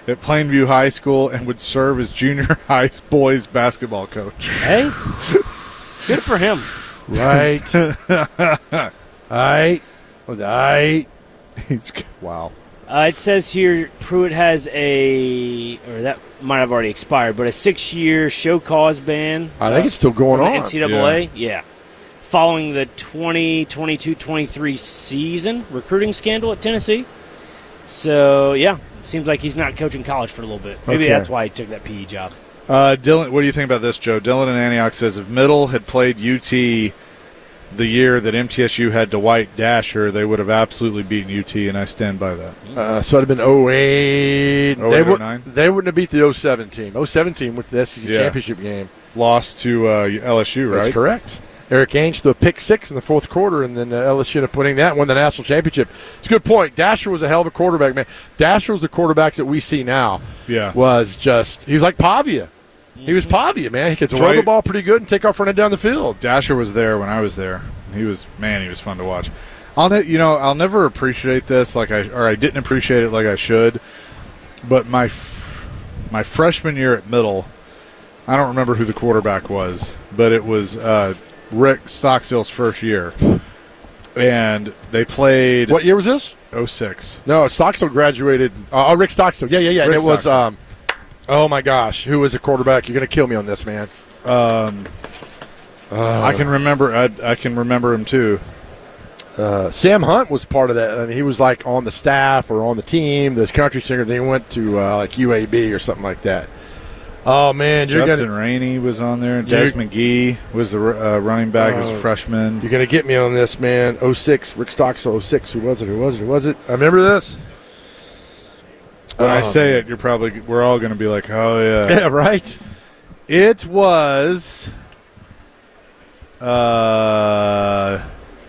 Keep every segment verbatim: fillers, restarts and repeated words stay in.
at Plainview High School and would serve as junior high boys basketball coach. Hey, good for him. Right. Right. Right. He's wow. Uh, it says here Pruitt has a, or that might have already expired, but a six-year show cause ban. I think uh, it's still going from the on. N C double A, yeah. yeah. Following the twenty twenty-two twenty-three season recruiting scandal at Tennessee. So, yeah, it seems like he's not coaching college for a little bit. Maybe Okay. that's why he took that P E job. Uh, Dylan, what do you think about this, Joe? Dylan in Antioch says if Middle had played U T the year that M T S U had Dwight Dasher, they would have absolutely beaten U T, and I stand by that. Uh, so it would have been oh eight. oh eight, they, would, oh nine? they wouldn't have beat the oh seven team. oh seven team went to the S E C Yeah. championship game. Lost to uh, L S U, right? That's correct. Eric Ainge threw a pick six in the fourth quarter, and then uh, L S U ended up winning that and won the national championship. It's a good point. Dasher was a hell of a quarterback, man. Dasher was the quarterbacks that we see now. Yeah. Was just, he was like Pavia. He was Pavia, man. He could throw Dwight- the ball pretty good and take off running down the field. Dasher was there when I was there. He was, man, he was fun to watch. I'll, ne- you know, I'll never appreciate this like I, or I didn't appreciate it like I should. But my, f- my freshman year at Middle, I don't remember who the quarterback was, but it was uh, Rick Stockstill's first year, and they played. What year was this? oh six. No, Stockstill graduated. Uh, oh, Rick Stockstill. Yeah, yeah, yeah. And Rick it was. Stockstill. Um, oh my gosh, who was the quarterback? You're going to kill me on this, man. Um, Uh, I can remember. I, I can remember him too. Uh, Sam Hunt was part of that. I mean, he was like on the staff or on the team. This country singer. Then he went to uh, like U A B or something like that. Oh man, you're Justin gonna Rainey was on there. You're- Des McGee was the uh, running back. He was Oh. a freshman. you're gonna get me on this, man. oh six, Rick Stockstill. oh six. Who was it? Who was it? Who was it? I remember this. When I Oh, say it, you're probably we're all going to be like, oh yeah. Yeah, right. It was. Uh,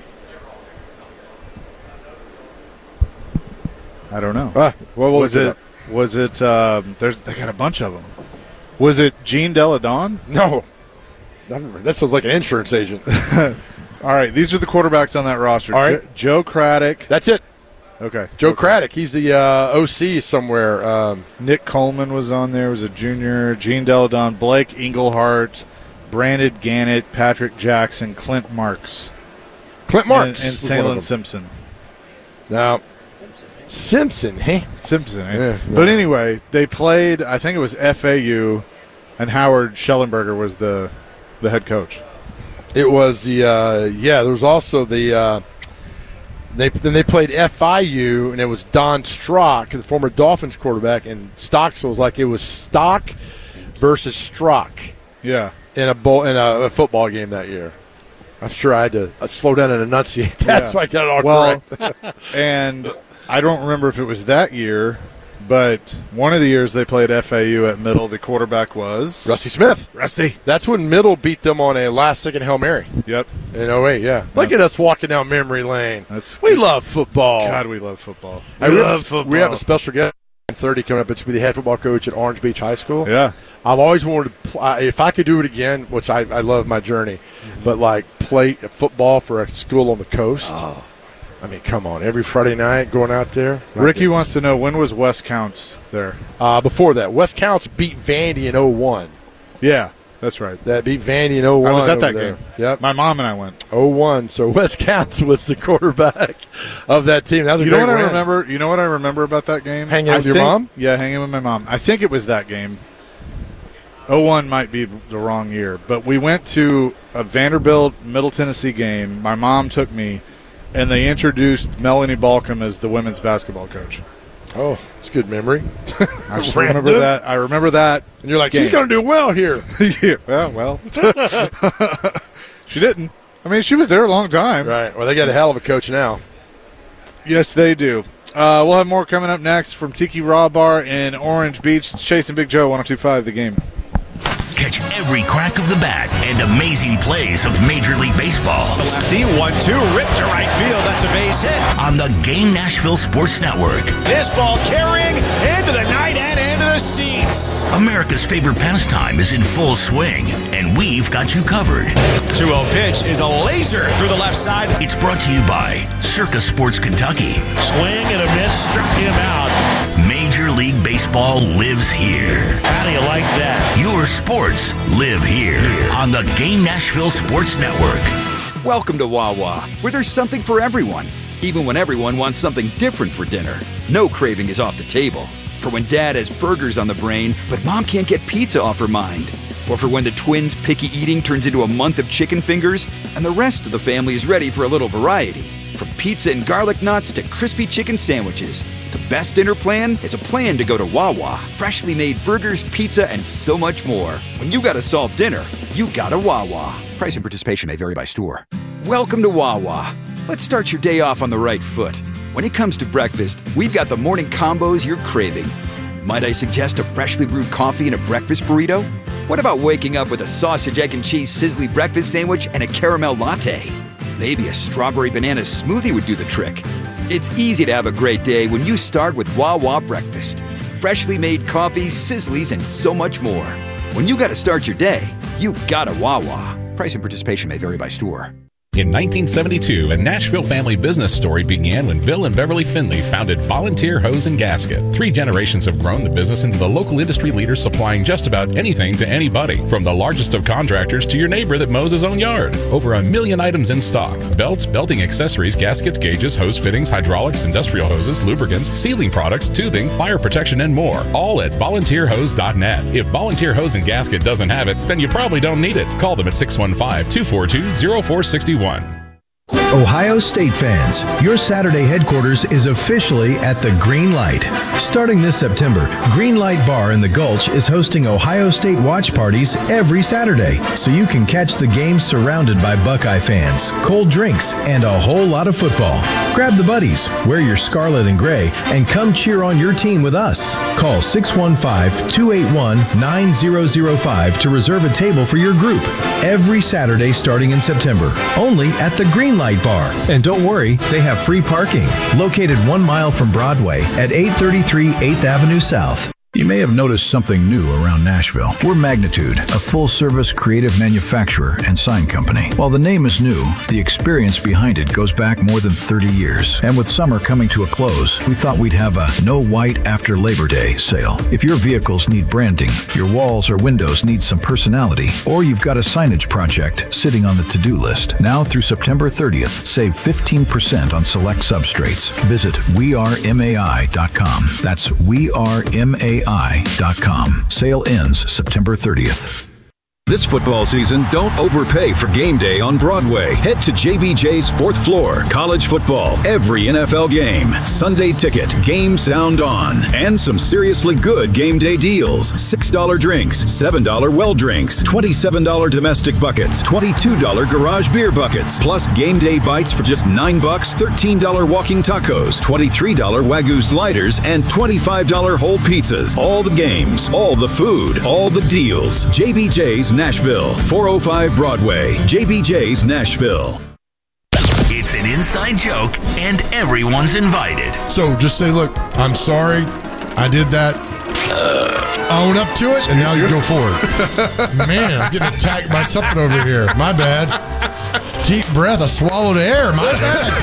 I don't know. Uh, well, what was it? Was it? Um, there's they got a bunch of them. Was it Gene Deladon? No. This was like an insurance agent. All right, these are the quarterbacks on that roster. All right. Jo- Joe Craddock. That's it. Okay. Joe Craddock. He's the uh, O C somewhere. Um, Nick Coleman was on there. Was a junior. Gene Deladon, Blake Englehart, Brandon Gannett, Patrick Jackson, Clint Marks, Clint Marks. and, and was one of them. Salen Simpson. Now, Simpson, hey? Simpson, eh? Yeah, But yeah. anyway, they played. I think it was F A U, and Howard Schellenberger was the the head coach. It was the, uh, yeah, there was also the, uh, they then they played F I U, and it was Don Strock, the former Dolphins quarterback, and Stockstill was like, it was Stock versus Strock Yeah. in a bowl, in a, a football game that year. I'm sure I had to uh, slow down and enunciate. That's Yeah. why I got it all Well, correct. and I don't remember if it was that year, but one of the years they played F A U at Middle, the quarterback was Rusty Smith. Rusty. That's when Middle beat them on a last-second Hail Mary Yep. in oh eight, yeah. Look at us walking down memory lane. That's We love football. God, we love football. I We re- love football. We have a special guest at thirty coming up. It's to be the head football coach at Orange Beach High School. Yeah. I've always wanted to, pl- I- if I could do it again, which I, I love my journey, Mm-hmm. but like play football for a school on the coast. Oh. I mean, come on, every Friday night going out there. My Ricky goodness. wants to know, when was West Counts there? Uh, before that, West Counts beat Vandy in oh one. Yeah, that's right. That beat Vandy in oh one. I was at over that there. game. Yep. My mom and I went. oh one. So West Counts was the quarterback of that team. That was a You know great what I win. remember? You know what I remember about that game? Hanging I with your think- mom? Yeah, hanging with my mom. I think it was that game. oh one might be the wrong year, but we went to a Vanderbilt Middle Tennessee game. My mom took me, and they introduced Melanie Balcom as the women's basketball coach. Oh, it's a good memory. I just remember that. I remember that. And you're like, Game. she's going to do well here. Yeah, well, well. She didn't. I mean, she was there a long time. Right. Well, they got a hell of a coach now. Yes, they do. Uh, we'll have more coming up next from Tiki Raw Bar in Orange Beach. It's Chase and Big Joe, one oh two point five The Game. Catch every crack of the bat and amazing plays of Major League Baseball The lefty, one two, ripped to right field. That's a base hit. on the Game Nashville Sports Network. This ball carrying into the night and into the seats. America's favorite pastime is in full swing, and we've got you covered. two oh pitch is a laser through the left side. It's brought to you by Circus Sports Kentucky. Swing and a miss, struck him out. Major League Baseball lives here. How do you like that? Your sports live here on the Game Nashville Sports Network. Welcome to Wawa, where there's something for everyone, even when everyone wants something different for dinner. No craving is off the table. For when Dad has burgers on the brain, but Mom can't get pizza off her mind. Or for when the twins' picky eating turns into a month of chicken fingers, and the rest of the family is ready for a little variety. From pizza and garlic knots to crispy chicken sandwiches, the best dinner plan is a plan to go to Wawa. Freshly made burgers, pizza, and so much more. When you gotta solve dinner, you gotta Wawa. Price and participation may vary by store. Welcome to Wawa. Let's start your day off on the right foot. When it comes to breakfast, we've got the morning combos you're craving. Might I suggest a freshly brewed coffee and a breakfast burrito? What about waking up with a sausage, egg, and cheese sizzly breakfast sandwich and a caramel latte? Maybe a strawberry banana smoothie would do the trick. It's easy to have a great day when you start with Wawa breakfast. Freshly made coffee, sizzlies, and so much more. When you gotta start your day, you gotta Wawa. Price and participation may vary by store. In nineteen seventy-two, a Nashville family business story began when Bill and Beverly Finley founded Volunteer Hose and Gasket. Three generations have grown the business into the local industry leader supplying just about anything to anybody, from the largest of contractors to your neighbor that mows his own yard. Over a million items in stock: belts, belting accessories, gaskets, gauges, hose fittings, hydraulics, industrial hoses, lubricants, sealing products, tubing, fire protection, and more. All at volunteer hose dot net. If Volunteer Hose and Gasket doesn't have it, then you probably don't need it. Call them at six one five, two four two, zero four six one. Ohio State fans, your Saturday headquarters is officially at the Green Light. Starting this September, Green Light Bar in the Gulch is hosting Ohio State watch parties every Saturday, so you can catch the games surrounded by Buckeye fans, cold drinks, and a whole lot of football. Grab the buddies, wear your scarlet and gray, and come cheer on your team with us. Call six one five, two eight one, nine zero zero five to reserve a table for your group every Saturday starting in September, only at the Green Light Bar. And don't worry, they have free parking, located one mile from Broadway at eight thirty-three eighth Avenue South. You may have noticed something new around Nashville. We're Magnitude, a full-service creative manufacturer and sign company. While the name is new, the experience behind it goes back more than thirty years. And with summer coming to a close, we thought we'd have a no white after Labor Day sale. If your vehicles need branding, your walls or windows need some personality, or you've got a signage project sitting on the to-do list, now through September thirtieth, save fifteen percent on select substrates. Visit we are M A I dot com. That's we are M A I dot com. Sale ends September thirtieth. This football season, don't overpay for game day on Broadway. Head to J B J's fourth floor. College football, every N F L game. Sunday ticket, game sound on. And some seriously good game day deals. six dollar drinks, seven dollar well drinks, twenty-seven dollar domestic buckets, twenty-two dollar garage beer buckets, plus game day bites for just nine bucks, thirteen dollar walking tacos, twenty-three dollar Wagyu sliders, and twenty-five dollar whole pizzas. All the games, all the food, all the deals. J B J's Nashville, four oh five Broadway. J B J's Nashville. It's an inside joke, and everyone's invited. So just say, look, I'm sorry, I did that. Own up to it, and now you go forward. Man, I'm getting attacked by something over here. My bad. Deep breath, I swallowed air. My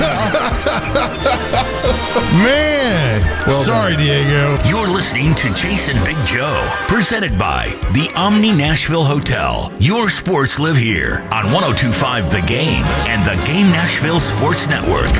bad. Man. Well Sorry, done. Diego. You're listening to Jason Big Joe, presented by the Omni Nashville Hotel. Your sports live here on one oh two point five The Game and the Game Nashville Sports Network.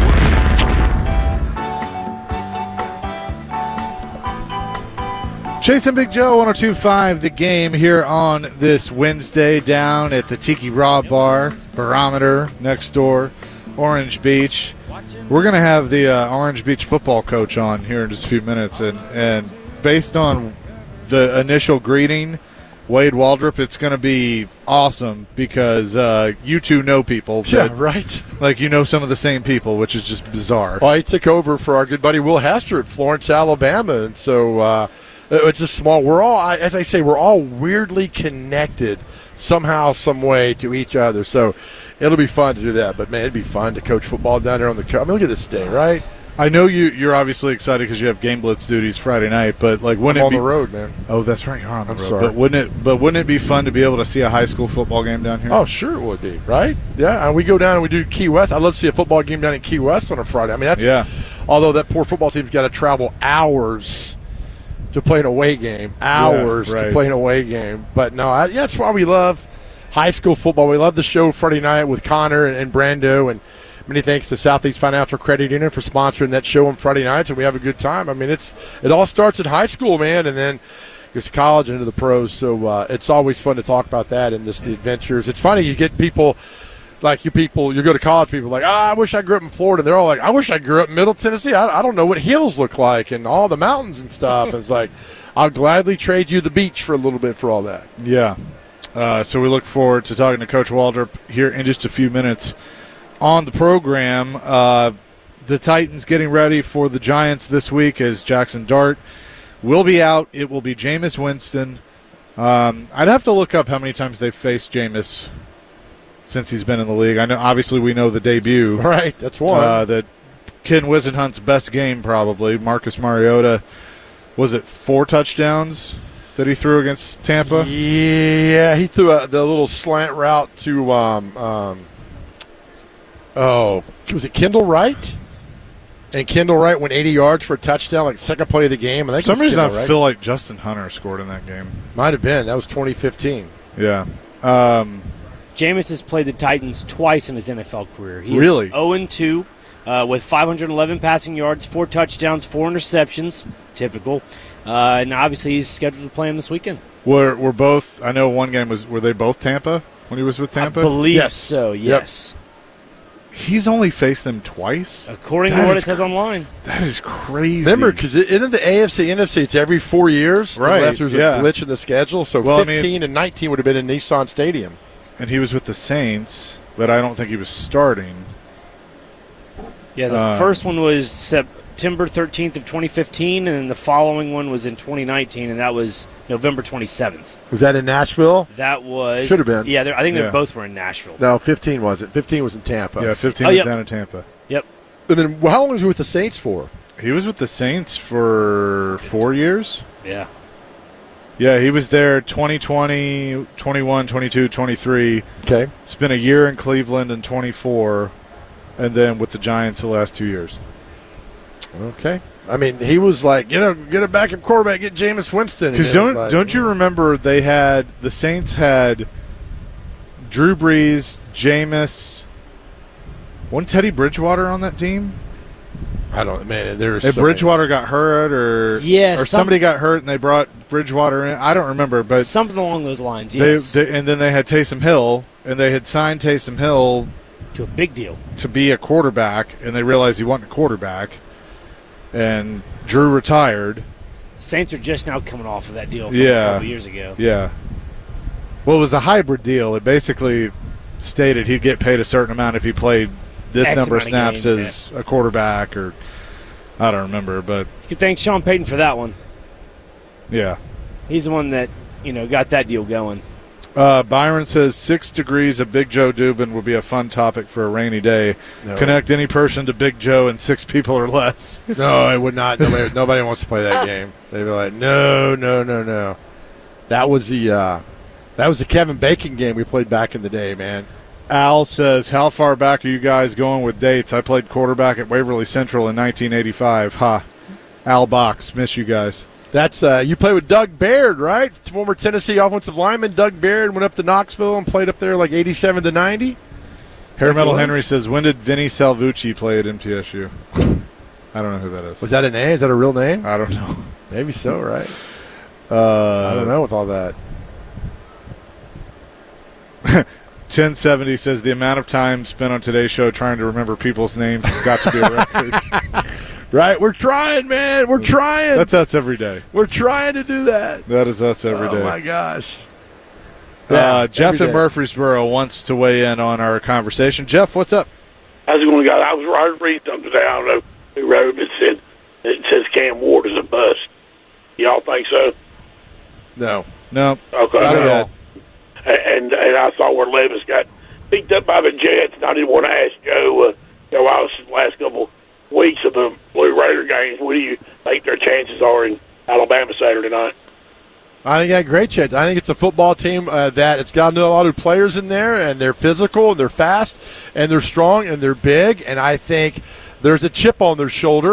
Jason Big Joe, one oh two point five The Game here on this Wednesday down at the Tiki Raw Bar, Barometer, next door, Orange Beach. We're going to have the uh, Orange Beach football coach on here in just a few minutes, and, and based on the initial greeting, Wade Waldrop, it's going to be awesome because uh, you two know people. Yeah, right. Like, you know some of the same people, which is just bizarre. Well, he took over for our good buddy Will Hester at Florence, Alabama, and so uh, it's just small. We're all, as I say, we're all weirdly connected somehow, some way to each other. So it'll be fun to do that. But, man, it'd be fun to coach football down there on the coast. I mean, look at this day, right? I know you, you're obviously excited because you have Game Blitz duties Friday night, but like, wouldn't I'm it on be the road, man? Oh, that's right, you're on the I'm road. sorry. But wouldn't it? But wouldn't it be fun to be able to see a high school football game down here? Oh, sure it would be, right? Yeah, and we go down and we do Key West. I'd love to see a football game down in Key West on a Friday. I mean, that's yeah. Although that poor football team's got to travel hours to play an away game, hours yeah, right. to play an away game. But no, I, yeah, that's why we love high school football. We love the show Friday night with Connor and, and Brando, and many thanks to Southeast Financial Credit Union for sponsoring that show on Friday nights, and we have a good time. I mean, it's it all starts in high school, man, and then goes to college and into the pros. So uh, it's always fun to talk about that and this the adventures. It's funny, you get people like you people, you go to college, people like, ah, I wish I grew up in Florida. They're all like, I wish I grew up in Middle Tennessee. I, I don't know what hills look like and all the mountains and stuff. It's like, I'll gladly trade you the beach for a little bit for all that. Yeah. Uh, so we look forward to talking to Coach Waldrop here in just a few minutes on the program. Uh, the Titans getting ready for the Giants this week as Jackson Dart will be out. It will be Jameis Winston. Um, I'd have to look up how many times they've faced Jameis since he's been in the league. I know, obviously, we know the debut. Right, that's one. Uh, that Ken Wisenhunt's best game, probably. Marcus Mariota, was it four touchdowns that he threw against Tampa? Yeah, he threw a, the little slant route to, um, um, oh, was it Kendall Wright? And Kendall Wright went eighty yards for a touchdown, like second play of the game. I think For some reason, I Wright. feel like Justin Hunter scored in that game. Might have been. That was twenty fifteen. Yeah. Um, Jameis has played the Titans twice in his N F L career. He Really? is oh and two uh, with five hundred eleven passing yards, four touchdowns, four interceptions, typical. Uh, and obviously he's scheduled to play him this weekend. were were both? I know one game was. Were they both Tampa when he was with Tampa? I believe Yes. so. Yes. He's only faced them twice. According That to what is it says cr- online. That is crazy. Remember, because isn't the A F C, N F C, it's every four years? Right, Unless there's yeah. a glitch in the schedule. So Well, I mean- fifteen and nineteen would have been in Nissan Stadium. and he was with the Saints, but I don't think he was starting. Yeah, the Uh, first one was September thirteenth of twenty fifteen, and then the following one was in twenty nineteen, and that was November twenty-seventh. Was that in Nashville? That was Should have been. Yeah, I think Yeah. they both were in Nashville. No, fifteen wasn't. fifteen was in Tampa. Yeah, fifteen Oh, was yep. down in Tampa. Yep. And then well, how long was he with the Saints for? He was with the Saints for four years. Yeah. Yeah, he was there twenty twenty, twenty-one, twenty-two, twenty-three. Okay. Spent a year in Cleveland in twenty-four, and then with the Giants the last two years. Okay. I mean, he was like, get a get a backup quarterback, get Jameis Winston. Because And it was don't like, don't you remember they had the Saints had Drew Brees, Jameis, wasn't Teddy Bridgewater on that team? I don't. Man, there's If so Bridgewater got hurt, or Yeah, or some- somebody got hurt and they brought Bridgewater in. I don't remember, but Something along those lines, they, yes. they and then they had Taysom Hill, and they had signed Taysom Hill to a big deal. to be a quarterback, and they realized he wasn't a quarterback, and Drew retired. Saints are just now coming off of that deal from Yeah. a couple years ago. Yeah. Well, it was a hybrid deal. It basically stated he'd get paid a certain amount if he played this X number of amount of snaps games, as a quarterback, or I don't remember, but You could thank Sean Payton for that one. yeah. He's the one that, you know, got that deal going. Uh, Byron says six degrees of Big Joe Dubin would be a fun topic for a rainy day. No. Connect any person to Big Joe and six people or less. No, it would not. Nobody, nobody wants to play that game. They'd be like, no, no, no, no. That was the uh, that was the Kevin Bacon game we played back in the day, man. Al says, how far back are you guys going with dates? I played quarterback at Waverly Central in nineteen eighty-five. Ha. Al Box, miss you guys. That's uh, you played with Doug Baird, right? Former Tennessee offensive lineman Doug Baird went up to Knoxville and played up there like eighty-seven to ninety. Hair Metal was. Henry says, when did Vinny Salvucci play at M T S U? I don't know who that is. Was that a name? Is that a real name? I don't know. Maybe so, right? Uh, I don't know with all that. ten seventy says, the amount of time spent on today's show trying to remember people's names has got to be a record. Right? We're trying, man. We're trying. That's us every day. We're trying to do that. That is us every day. Oh, my gosh. uh, Yeah, Jeff every in day. Murfreesboro wants to weigh in on our conversation. Jeff, what's up? How's it going, guys? I was I was reading something today. I don't know who wrote it. It said it says Cam Ward is a bust. Y'all think so? No. No. Okay. Not at all. And and I saw where Levis got picked up by the Jets. And I didn't want to ask Joe. Uh, you know, I was the last couple weeks of the Blue Raider games. What do you think their chances are in Alabama Saturday night? I think I got a great chance. I think it's a football team uh, that it's got a lot of players in there, and they're physical, and they're fast, and they're strong, and they're big, and I think there's a chip on their shoulder,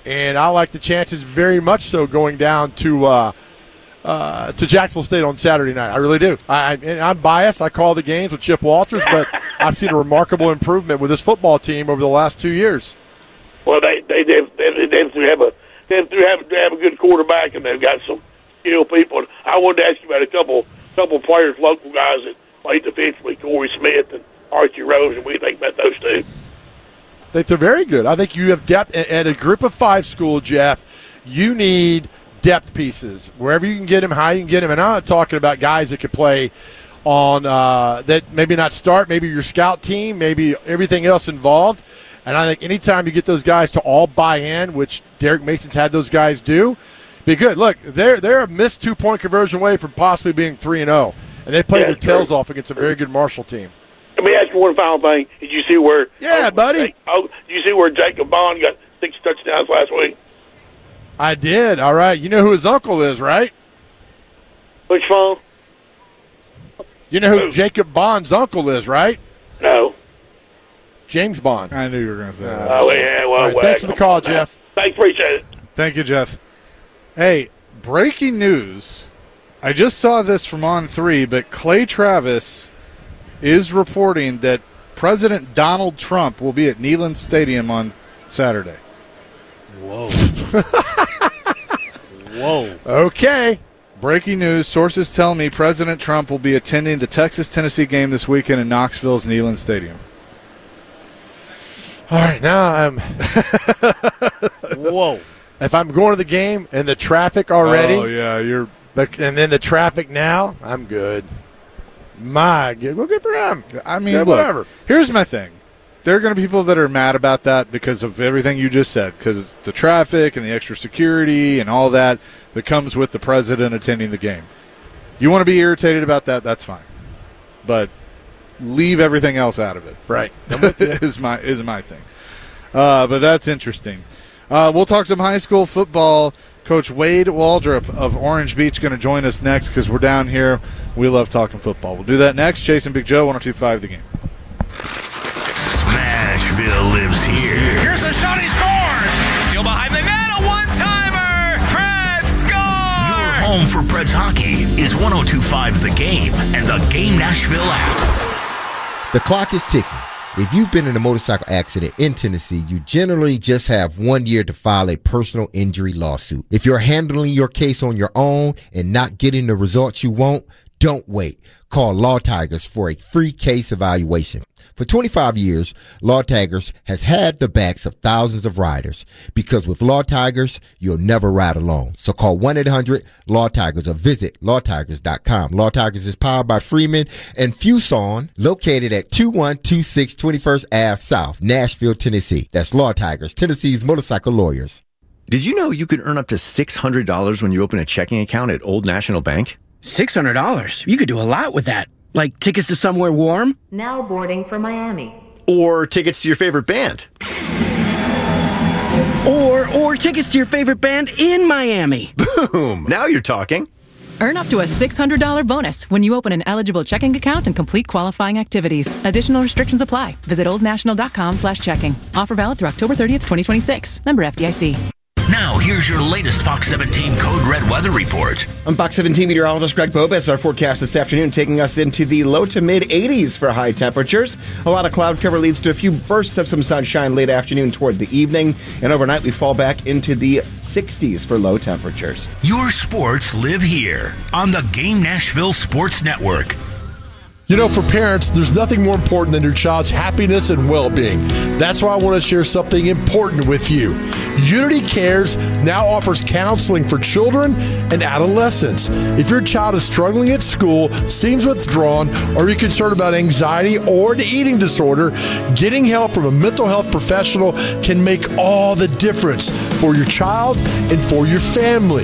and I like the chances very much so going down to uh, uh, to Jacksonville State on Saturday night. I really do. I, and I'm biased. I call the games with Chip Walters, but I've seen a remarkable improvement with this football team over the last two years. Well, they they they they, they have to have a they have to have, to have a good quarterback, and they've got some skilled people. And I wanted to ask you about a couple couple players, local guys that played defensively, Corey Smith and Archie Rose, and what do you think about those two? I think they're very good. I think you have depth at, at a group of five school, Jeff. You need depth pieces wherever you can get them, how you can get them. And I'm not talking about guys that could play on uh, that maybe not start, maybe your scout team, maybe everything else involved. And I think anytime you get those guys to all buy in, which Derek Mason's had those guys do, be good. Look, they're they're a missed two point conversion away from possibly being three and zero, and they played yeah, their tails true. off against a very good Marshall team. Let me ask you one final thing. Did you see where? Yeah, oh, buddy. Jake, oh, did you see where Jacob Bond got six touchdowns last week? I did. All right. You know who his uncle is, right? Which phone? You know who Ooh. Jacob Bond's uncle is, right? No. James Bond. I knew you were going to say that. Oh, yeah. Well, right, well thanks for the call, Jeff. Thanks. Appreciate it. Thank you, Jeff. Hey, breaking news. I just saw this from On three, but Clay Travis is reporting that President Donald Trump will be at Neyland Stadium on Saturday. Whoa. Whoa. Okay. Breaking news. Sources tell me President Trump will be attending the Texas-Tennessee game this weekend in Knoxville's Neyland Stadium. All right, now I'm. Whoa! If I'm going to the game and the traffic already, oh yeah, you're. And then the traffic now, I'm good. My good, well, good for him. I mean, yeah, look, whatever. Here's my thing: there are going to be people that are mad about that because of everything you just said, because the traffic and the extra security and all that that comes with the president attending the game. You want to be irritated about that? That's fine, but leave everything else out of it. Right. is my is my thing. Uh, but that's interesting. Uh, we'll talk some high school football. Coach Wade Waldrop of Orange Beach going to join us next because we're down here. We love talking football. We'll do that next. Jason Big Joe, one oh two point five The Game. Smashville lives here. Here's a shot. He scores. Still behind the net. A one-timer. Preds score. Your home for Preds hockey is one oh two point five The Game and the Game Nashville app. The clock is ticking. If you've been in a motorcycle accident in Tennessee, you generally just have one year to file a personal injury lawsuit. If you're handling your case on your own and not getting the results you want, don't wait. Call Law Tigers for a free case evaluation. For twenty-five years, Law Tigers has had the backs of thousands of riders because with Law Tigers, you'll never ride alone. So call one eight hundred Law Tigers or visit law tigers dot com. Law Tigers is powered by Freeman and Fuson, located at two one two six twenty-first Avenue South, Nashville, Tennessee. That's Law Tigers, Tennessee's motorcycle lawyers. Did you know you could earn up to six hundred dollars when you open a checking account at Old National Bank? six hundred dollars? You could do a lot with that. Like tickets to somewhere warm? Now boarding for Miami. Or tickets to your favorite band. Or or tickets to your favorite band in Miami. Boom! Now you're talking. Earn up to a six hundred dollars bonus when you open an eligible checking account and complete qualifying activities. Additional restrictions apply. Visit oldnational.com slash checking. Offer valid through October thirtieth, twenty twenty-six. Member F D I C. Now, here's your latest Fox seventeen Code Red weather report. I'm Fox seventeen meteorologist Greg Bobes. Our forecast this afternoon taking us into the low to mid eighties for high temperatures. A lot of cloud cover leads to a few bursts of some sunshine late afternoon toward the evening. And overnight, we fall back into the sixties for low temperatures. Your sports live here on the Game Nashville Sports Network. You know, for parents, there's nothing more important than your child's happiness and well-being. That's why I want to share something important with you. Unity Cares now offers counseling for children and adolescents. If your child is struggling at school, seems withdrawn, or you're concerned about anxiety or an eating disorder, getting help from a mental health professional can make all the difference for your child and for your family.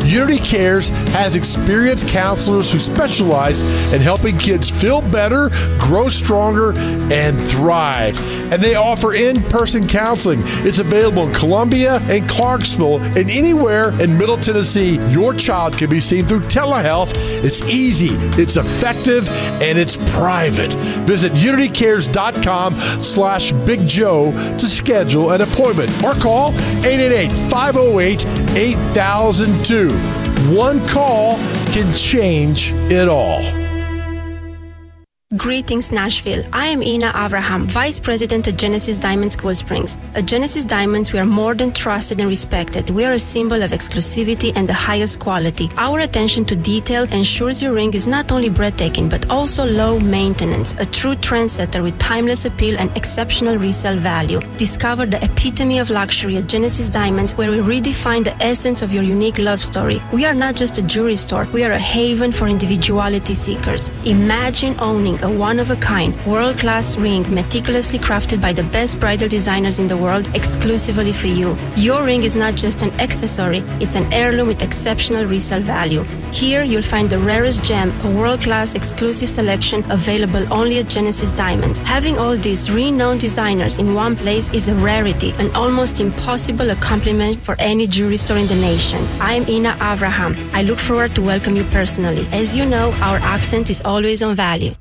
Unity Cares has experienced counselors who specialize in helping kids feel better, grow stronger, and thrive. And they offer in-person counseling. It's available in Columbia and Clarksville and anywhere in Middle Tennessee. Your child can be seen through telehealth. It's easy, it's effective, and it's private. Visit unitycares.com slash Big Joe to schedule an appointment or call eight eight eight, five oh eight, eight thousand two. One call can change it all. Greetings, Nashville. I am Ina Avraham, Vice President at Genesis Diamonds Cool Springs. At Genesis Diamonds, we are more than trusted and respected. We are a symbol of exclusivity and the highest quality. Our attention to detail ensures your ring is not only breathtaking, but also low maintenance, a true trendsetter with timeless appeal and exceptional resale value. Discover the epitome of luxury at Genesis Diamonds, where we redefine the essence of your unique love story. We are not just a jewelry store. We are a haven for individuality seekers. Imagine owning a one-of-a-kind, world-class ring meticulously crafted by the best bridal designers in the world exclusively for you. Your ring is not just an accessory, it's an heirloom with exceptional resale value. Here, you'll find the rarest gem, a world-class exclusive selection available only at Genesis Diamonds. Having all these renowned designers in one place is a rarity, an almost impossible accomplishment for any jewelry store in the nation. I'm Ina Avraham. I look forward to welcome you personally. As you know, our accent is always on value.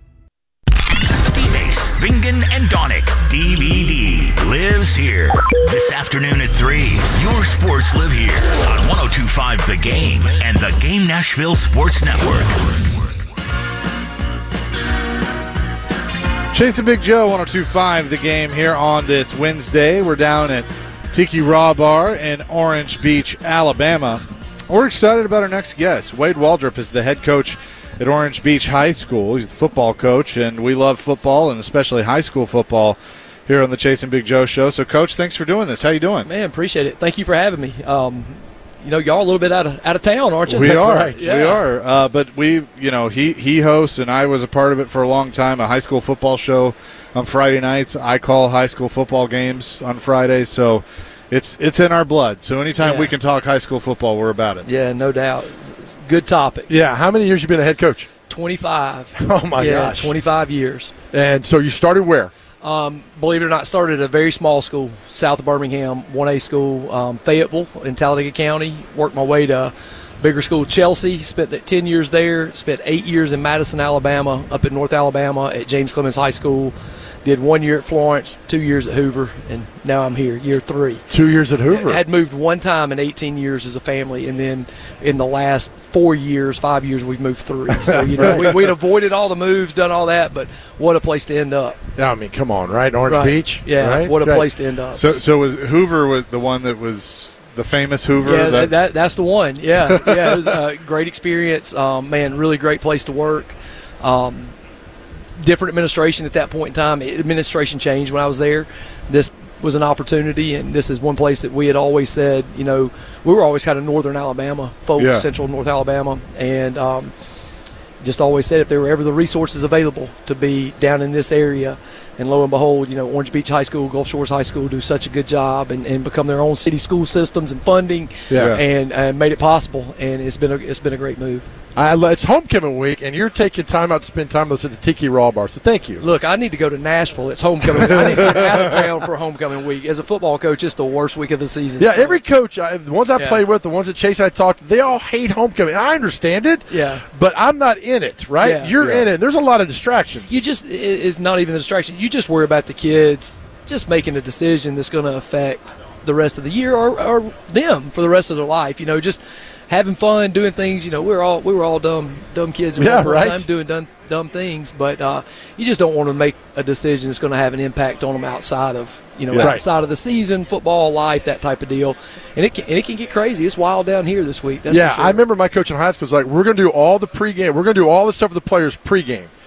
Bingen and Donick, D V D, lives here. This afternoon at three, your sports live here on one oh two point five The Game and the Game Nashville Sports Network. Chasing Big Joe, one oh two point five The Game here on this Wednesday. We're down at Tiki Raw Bar in Orange Beach, Alabama. We're excited about our next guest. Wade Waldrop is the head coach at Orange Beach High School. He's the football coach, and we love football, and especially high school football, here on the Chasing Big Joe show. So, Coach, thanks for doing this. How you doing? Man, appreciate it. Thank you for having me. Um, you know, y'all a little bit out of out of town, aren't you? We That's are. Right. Yeah. We are. Uh, but we, you know, he he hosts, and I was a part of it for a long time. A high school football show on Friday nights. I call high school football games on Fridays. So, it's it's in our blood. So, anytime Yeah. we can talk high school football, we're about it. Yeah, no doubt. Good topic. Yeah, how many years you been a head coach? twenty-five. Oh, my yeah, gosh. twenty-five years. And so you started where? Um, believe it or not, started at a very small school, south of Birmingham, one A school, um, Fayetteville in Talladega County. Worked my way to bigger school, Chelsea. Spent that ten years there. Spent eight years in Madison, Alabama, up in North Alabama at James Clemens High School. Did one year at Florence, two years at Hoover, and now I'm here, year three. Two years at Hoover. Had moved one time in eighteen years as a family, and then in the last four years, five years, we've moved three. So, you know, we, we'd avoided all the moves, done all that, but what a place to end up. I mean, come on, right? Orange Right. Beach? Yeah, right? what a Right. place to end up. So, so was Hoover was the one that was the famous Hoover? Yeah, that, that, that, that's the one. Yeah, yeah, it was a great experience. Um, man, really great place to work. Um, different administration at that point in time. Administration changed when I was there. This was an opportunity, and this is one place that we had always said, you know, we were always kind of northern Alabama, folk, Yeah. central North Alabama, and um, just always said if there were ever the resources available to be down in this area, and lo and behold, you know, Orange Beach High School, Gulf Shores High School do such a good job and, and become their own city school systems and funding, Yeah. and uh, made it possible, and it's been a, it's been a great move. I, it's homecoming week, and you're taking time out to spend time with us at the Tiki Raw Bar, so thank you. Look, I need to go to Nashville. It's homecoming. I need to get out of town for homecoming week. As a football coach, it's the worst week of the season. Yeah, so. every coach, I, the ones I Yeah. played with, the ones that Chase and I talked to, they all hate homecoming. I understand it, Yeah. but I'm not in it, right? Yeah. You're Yeah. in it. There's a lot of distractions. You just, it- it's not even a distraction. You just worry about the kids just making a decision that's going to affect the rest of the year or, or them for the rest of their life. You know, just having fun, doing things. You know, we were all we were all dumb dumb kids at Yeah, one point in right. time doing dumb, dumb things. But uh, you just don't want to make a decision that's going to have an impact on them outside of you know Yeah. outside of the season, football, life, that type of deal. And it can, and it can get crazy. It's wild down here this week. That's yeah, for sure. I remember my coach in high school was like, we're going to do all the pregame. We're going to do all the stuff with the players pregame.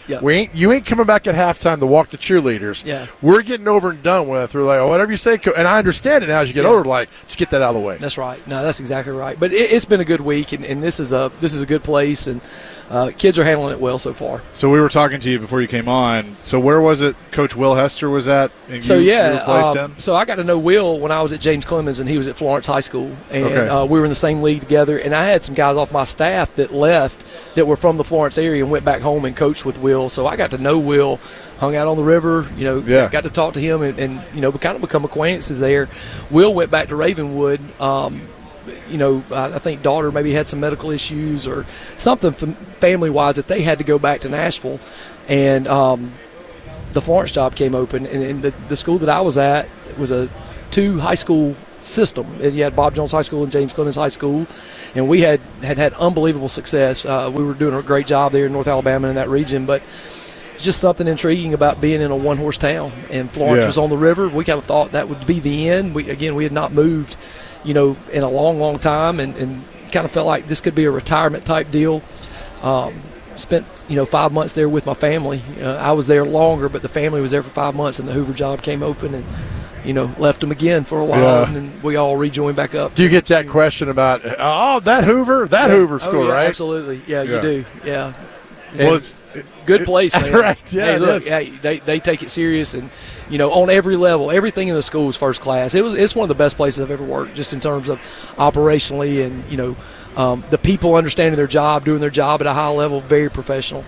Yep. We ain't you ain't coming back at halftime to walk the cheerleaders. Yeah. We're getting over and done with. We're like, oh, whatever you say, co-. And I understand it now as you get Yeah. older. Like, just get that out of the way. That's right. No, that's exactly right. But it, it's been a good week, and, and this is a this is a good place, and uh, kids are handling it well so far. So we were talking to you before you came on. So where was it Coach Will Hester was at? And So you, yeah, you replaced um, him? so I got to know Will when I was at James Clemens, and he was at Florence High School, and Okay. uh, we were in the same league together. And I had some guys off my staff that left that were from the Florence area and went back home and coached with Will. So I got to know Will, hung out on the river, you know, Yeah. got to talk to him, and, and you know, kind of become acquaintances there. Will went back to Ravenwood. Um, you know, I I think daughter maybe had some medical issues or something family wise that they had to go back to Nashville, and um, the Florence job came open, and, and the, the school that I was at was a two high school system. And you had Bob Jones High School and James Clemens High School, and we had had, had unbelievable success. Uh, we were doing a great job there in North Alabama in that region, but it's just something intriguing about being in a one-horse town. And Florence Yeah. was on the river. We kind of thought that would be the end. We, again, we had not moved, you know, in a long, long time, and, and kind of felt like this could be a retirement-type deal. Um, spent, you know, five months there with my family. Uh, I was there longer, but the family was there for five months, and the Hoover job came open, and, you know, left them again for a while, Yeah. and then we all rejoined back up. Do you get that question about, oh, that Hoover, that Yeah. Hoover school, oh, yeah, right? Absolutely. Yeah, Yeah. you do. Yeah. Well, It's a good place, man. Right, yeah, Hey, it look, is. hey, they, they take it serious, and, you know, on every level, everything in the school is first class. It was It's one of the best places I've ever worked, just in terms of operationally and, you know, um, the people understanding their job, doing their job at a high level, very professional.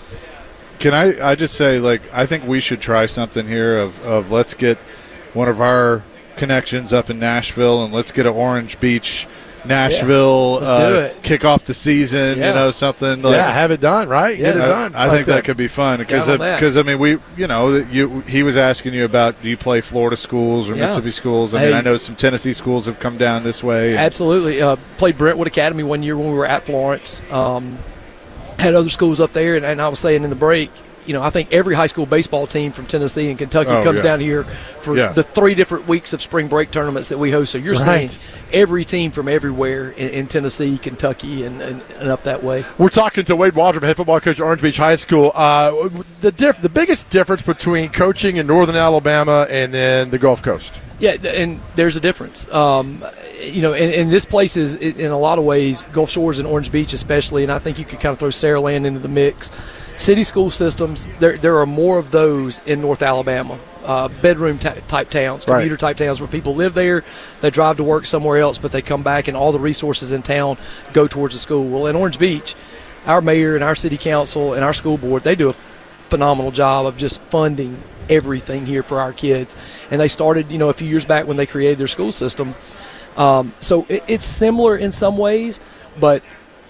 Can I, I just say, like, I think we should try something here of, of let's get one of our connections up in Nashville, and let's get an Orange Beach, Nashville, Yeah, let's uh, do it. kick off the season, Yeah. you know, something. Like, yeah, have it done, right? Get it I, done. I Like think that. could be fun because, Count on that. because I mean, we, you know, you he was asking you about do you play Florida schools or Yeah. Mississippi schools? I Hey. mean, I know some Tennessee schools have come down this way. and- Absolutely. Uh, played Brentwood Academy one year when we were at Florence. Um, had other schools up there, and, and I was saying in the break, you know, I think every high school baseball team from Tennessee and Kentucky Oh, comes yeah. down here for Yeah. the three different weeks of spring break tournaments that we host. So you're Right. seeing every team from everywhere in, in Tennessee, Kentucky, and, and, and up that way. We're talking to Wade Waldrop, head football coach at Orange Beach High School. Uh, the diff- the biggest difference between coaching in Northern Alabama and then the Gulf Coast. Yeah, th- and there's a difference. Um, you know, and, and this place is, i- in a lot of ways, Gulf Shores and Orange Beach especially, and I think you could kind of throw Saraland into the mix. City school systems, there there are more of those in North Alabama. Uh, bedroom t- type towns, Right. commuter type towns where people live there, they drive to work somewhere else, but they come back and all the resources in town go towards the school. Well, in Orange Beach, our mayor and our city council and our school board, they do a phenomenal job of just funding everything here for our kids. And they started, you know, a few years back when they created their school system. Um, so it, it's similar in some ways, but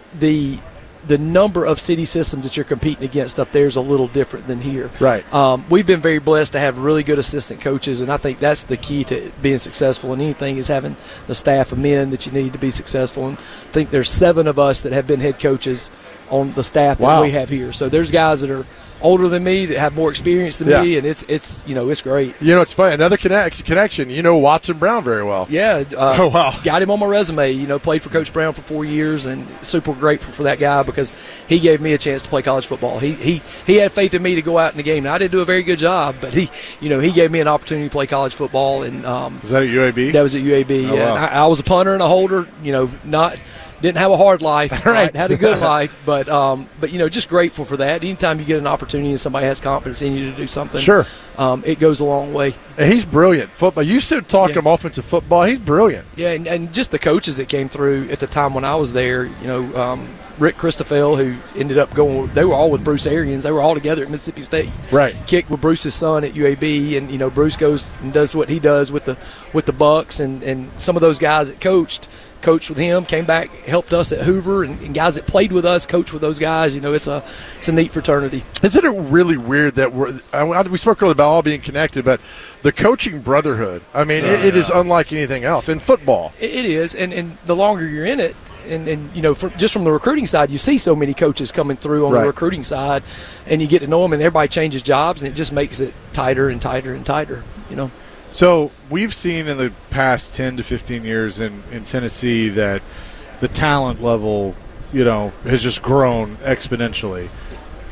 the the number of city systems that you're competing against up there is a little different than here. Right. Um, we've been very blessed to have really good assistant coaches, and I think that's the key to being successful in anything is having the staff of men that you need to be successful. And I think there's seven of us that have been head coaches on the staff that Wow. we have here. So there's guys that are older than me that have more experience than Yeah. me, and it's it's you know it's great. You know, it's funny. Another connect- connection. You know Watson Brown very well. Yeah. Uh, Oh, wow. Got him on my resume. You know, played for Coach Brown for four years, and super grateful for that guy because he gave me a chance to play college football. He he he had faith in me to go out in the game. Now, I didn't do a very good job, but he you know he gave me an opportunity to play college football, and um, Was that at U A B? that was at U A B. Oh, yeah. wow. And I, I was a punter and a holder. You know, not. Didn't have a hard life, Right. right? Had a good life, but um, but you know, just grateful for that. Anytime you get an opportunity and somebody has confidence in you to do something, Sure. um, it goes a long way. And he's brilliant. Football. You should talk Yeah. him offensive football. He's brilliant. Yeah, and, and just the coaches that came through at the time when I was there, you know, um, Rick Christophel, who ended up going, they were all with Bruce Arians. They were all together at Mississippi State. Right. Kicked with Bruce's son at U A B, and, you know, Bruce goes and does what he does with the with the Bucks, and, and some of those guys that coached, coached with him, came back, helped us at Hoover, and, and guys that played with us, coached with those guys. You know, it's a it's a neat fraternity. Isn't it really weird that we're, I, we spoke earlier about all being connected, but the coaching brotherhood, I mean, Oh, it, it is yeah. unlike anything else in football. It, it is, and, and the longer you're in it, and, and you know, from, just from the recruiting side, you see so many coaches coming through on Right. the recruiting side, and you get to know them, and everybody changes jobs, and it just makes it tighter and tighter and tighter, you know. So we've seen in the past ten to fifteen years in, in Tennessee that the talent level, you know, has just grown exponentially.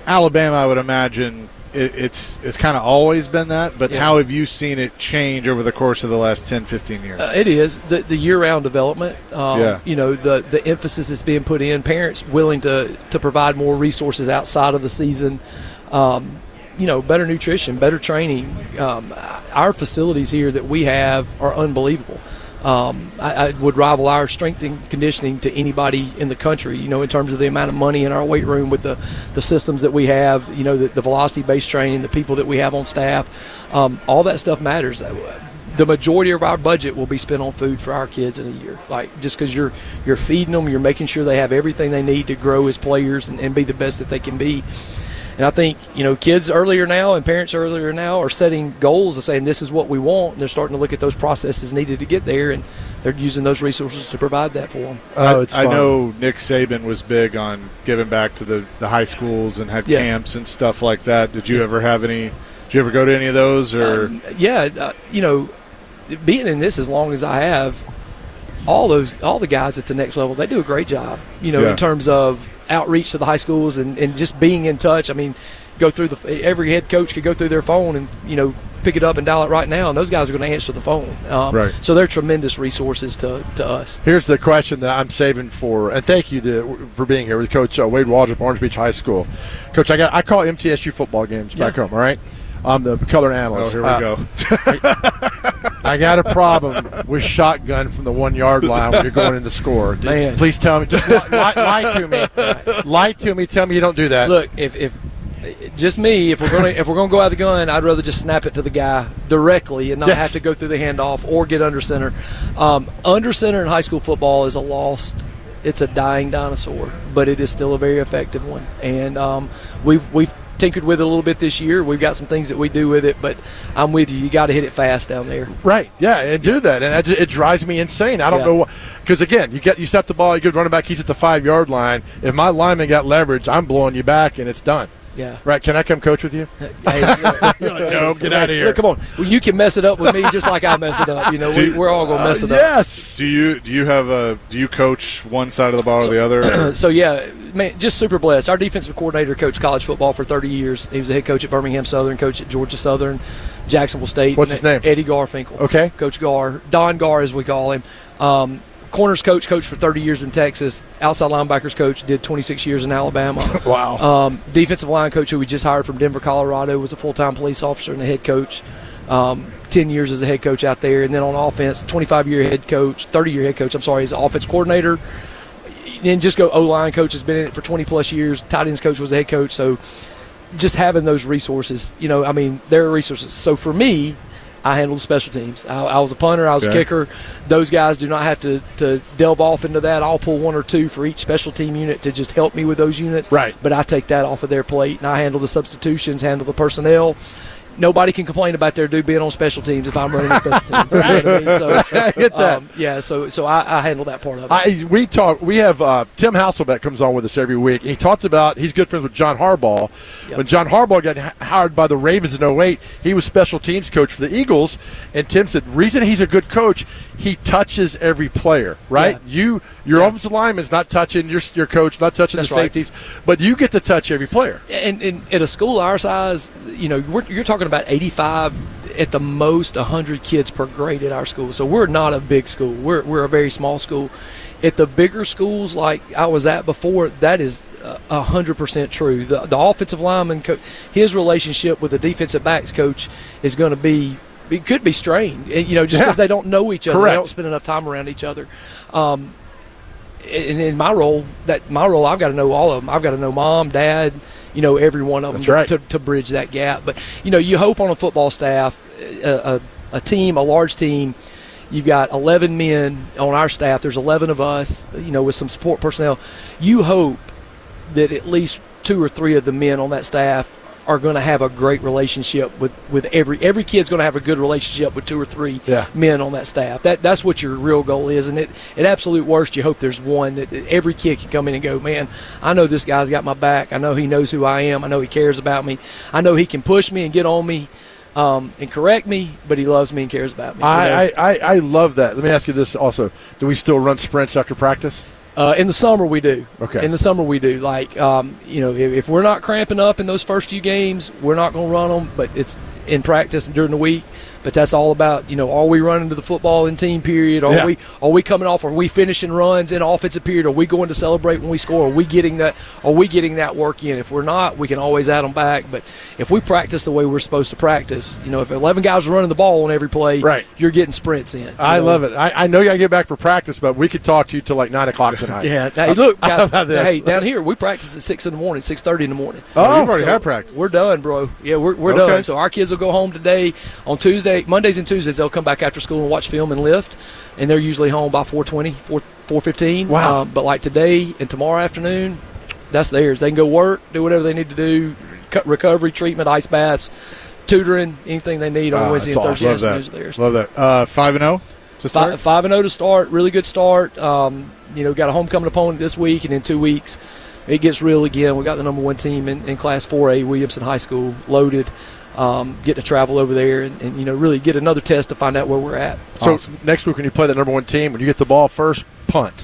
Alabama, I would imagine it, it's it's kind of always been that. But Yeah. how have you seen it change over the course of the last ten, fifteen years? Uh, it is the, the year-round development. Um, Yeah. You know, the the emphasis is being put in. Parents willing to to provide more resources outside of the season. Um, you know, better nutrition, better training. Um, our facilities here that we have are unbelievable. Um, I, I would rival our strength and conditioning to anybody in the country, you know, in terms of the amount of money in our weight room with the, the systems that we have, you know, the, the velocity-based training, the people that we have on staff. Um, all that stuff matters. The majority of our budget will be spent on food for our kids in a year. Like, just because you're you're feeding them, you're making sure they have everything they need to grow as players and, and be the best that they can be. And I think, you know, kids earlier now and parents earlier now are setting goals of saying this is what we want. And they're starting to look at those processes needed to get there, and they're using those resources to provide that for them. Oh, it's I, I know Nick Saban was big on giving back to the, the high schools and had Yeah. camps and stuff like that. Did you ever have any? Did you ever go to any of those? Or Um, yeah, uh, you know, being in this as long as I have, all those all the guys at the next level, they do a great job. You know, Yeah. in terms of outreach to the high schools and, and just being in touch. I mean, go through the every head coach could go through their phone and, you know, pick it up and dial it right now, and those guys are going to answer the phone. Um, Right. So they're tremendous resources to, to us. Here's the question that I'm saving for, and thank you to, for being here with Coach uh, Wade Waldrop, Orange Beach High School. Coach, I got I call M T S U football games back Yeah. home. All right, I'm the color analyst. Oh, here we Uh, go. I got a problem with shotgun from the one yard line when you're going in to score. Man. Please tell me, just lie, lie, lie to me, lie to me. Tell me you don't do that. Look, if, if just me, if we're going to if we're going to go out of the gun, I'd rather just snap it to the guy directly and not Yes. have to go through the handoff or get under center. Um, under center in high school football is a lost. It's a dying dinosaur, but it is still a very effective one, and um, we've we've tinkered with it a little bit this year. We've got some things that we do with it, but I'm with you. You got to hit it fast down there. Right, yeah, and do that, and it, ju- it drives me insane. I don't Yeah. know because again, you get you set the ball, you get running back, he's at the five yard line. If my lineman got leverage, I'm blowing you back, and it's done. Yeah. Right? Can I come coach with you? Hey, you're like, no, get out of here. Look, come on. Well, you can mess it up with me just like I mess it up. You know, we, we're all going to mess it up. Yes. Do you do you have a do you coach one side of the ball or the other? or- So, yeah, man, just super blessed. Our defensive coordinator coached college football for thirty years. He was a head coach at Birmingham Southern, coach at Georgia Southern, Jacksonville State. What's his name? Eddie Garfinkel. Okay. Coach Gar. Don Gar, as we call him. Um, corners coach, coached for thirty years in Texas. Outside linebackers coach, did twenty-six years in Alabama. Wow. Um, defensive line coach, who we just hired from Denver, Colorado, was a full-time police officer and a head coach. Um, ten years as a head coach out there. And then on offense, twenty-five-year head coach, thirty-year head coach, I'm sorry, as an offense coordinator. And just go O-line coach, has been in it for twenty-plus years. Tight ends coach was a head coach. So just having those resources, you know, I mean, there are resources. So for me, I handle the special teams. I, I was a punter. I was Okay. a kicker. Those guys do not have to, to delve off into that. I'll pull one or two for each special team unit to just help me with those units. Right. But I take that off of their plate, and I handle the substitutions, handle the personnel. Nobody can complain about their dude being on special teams if I'm running the special teams. You know what I mean? So, I get that. um, yeah, so so I, I handle that part of it. I, we talk. We have uh, Tim Hasselbeck comes on with us every week. He talked about he's good friends with John Harbaugh. Yep. When John Harbaugh got h- hired by the Ravens in oh eight, he was special teams coach for the Eagles. And Tim said, reason he's a good coach, he touches every player. Right? Yeah. You, your offensive lineman's not touching your your coach, not touching That's the right. safeties, but you get to touch every player. And, and at a school our size, you know, we're, you're talking about eighty-five, at the most one hundred kids per grade at our school. So we're not a big school. We're, we're a very small school. At the bigger schools like I was at before, that is uh, one hundred percent true. The, the offensive lineman, co- his relationship with the defensive backs coach is going to be, it could be strained, you know, just because Yeah. they don't know each other. Correct. They don't spend enough time around each other. Um, in, in my role, that my role, I've got to know all of them. I've got to know mom, dad, you know, every one of them That's right. to, to bridge that gap. But, you know, you hope on a football staff, a, a, a team, a large team, you've got eleven men on our staff. There's eleven of us, you know, with some support personnel. You hope that at least two or three of the men on that staff are going to have a great relationship with, with every every kid's going to have a good relationship with two or three Yeah. men on that staff. That that's what your real goal is. And it, at absolute worst, you hope there's one that, that every kid can come in and go, man, I know this guy's got my back. I know he knows who I am. I know he cares about me. I know he can push me and get on me um, and correct me, but he loves me and cares about me. you know? I, I, I, I love that. Let me ask you this also: do we still run sprints after practice? Uh, in the summer, we do. Okay. In the summer, we do. Like, um, you know, if, if we're not cramping up in those first few games, we're not going to run them. But it's in practice during the week. But that's all about, you know, are we running to the football in team period? Are Yeah. we are we coming off? Are we finishing runs in offensive period? Are we going to celebrate when we score? Are we getting that? Are we getting that work in? If we're not, we can always add them back. But if we practice the way we're supposed to practice, you know, if eleven guys are running the ball on every play, right. you're getting sprints in. I know? love it. I, I know you got to get back for practice, but we could talk to you till like nine o'clock tonight. Yeah. Hey, look, How guys, about this? hey, down here we practice at six in the morning, six thirty in the morning. Oh, you've already So had practice. We're done, bro. Yeah, we're we're Okay. done. So our kids will go home today on Tuesday, Mondays and Tuesdays. They'll come back after school and watch film and lift, and they're usually home by four twenty, four four fifteen. Wow. Um, but like today and tomorrow afternoon, that's theirs. They can go work, do whatever they need to do, cut recovery, treatment, ice baths, tutoring, anything they need on Ah, Wednesday and that's Thursday awesome. Love afternoons. that. Theirs. Love that. Uh, five and zero to start. Five, five and zero to start. Really good start. Um, you know, got a homecoming opponent this week, and in two weeks, it gets real again. We got the number one team in, in Class four A, Williamson High School, loaded. Um, get to travel over there and, and you know really get another test to find out where we're at. So next week when you play the number one team, when you get the ball first, punt.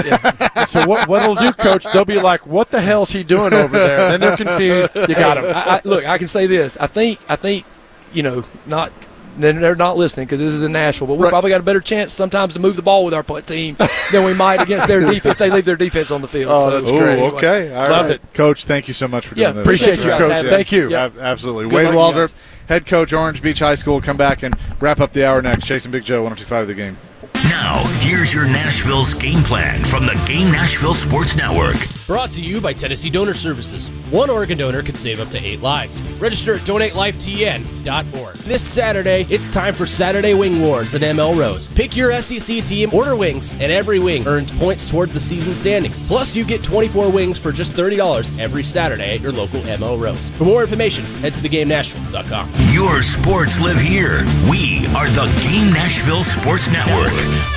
So what what it'll do, Coach? They'll be like, "What the hell's he doing over there?" Then they're confused. You got him. I, I, look, I can say this. I think I think you know not. They're they're not listening because this is in Nashville, but we Right. probably got a better chance sometimes to move the ball with our punt team than we might against their defense if they leave their defense on the field. Oh, so that's it's great. Anyway, Okay. All love right. it. Coach, thank you so much for doing Yeah, this. appreciate you guys Coach, having yeah. me. Thank you. Yeah. Ab- Absolutely. Good Wade luck, you Walder, guys. head coach, Orange Beach High School, will come back and wrap up the hour next. Chasing Big Joe, one oh two five The Game. Now, here's your Nashville's game plan from the Game Nashville Sports Network. Brought to you by Tennessee Donor Services. One organ donor could save up to eight lives. Register at donate life T N dot org. This Saturday, it's time for Saturday Wing Wars at M L Rose. Pick your S E C team, order wings, and every wing earns points toward the season standings. Plus, you get twenty-four wings for just thirty dollars every Saturday at your local M L Rose. For more information, head to the game nashville dot com. Your sports live here. We are the Game Nashville Sports Network.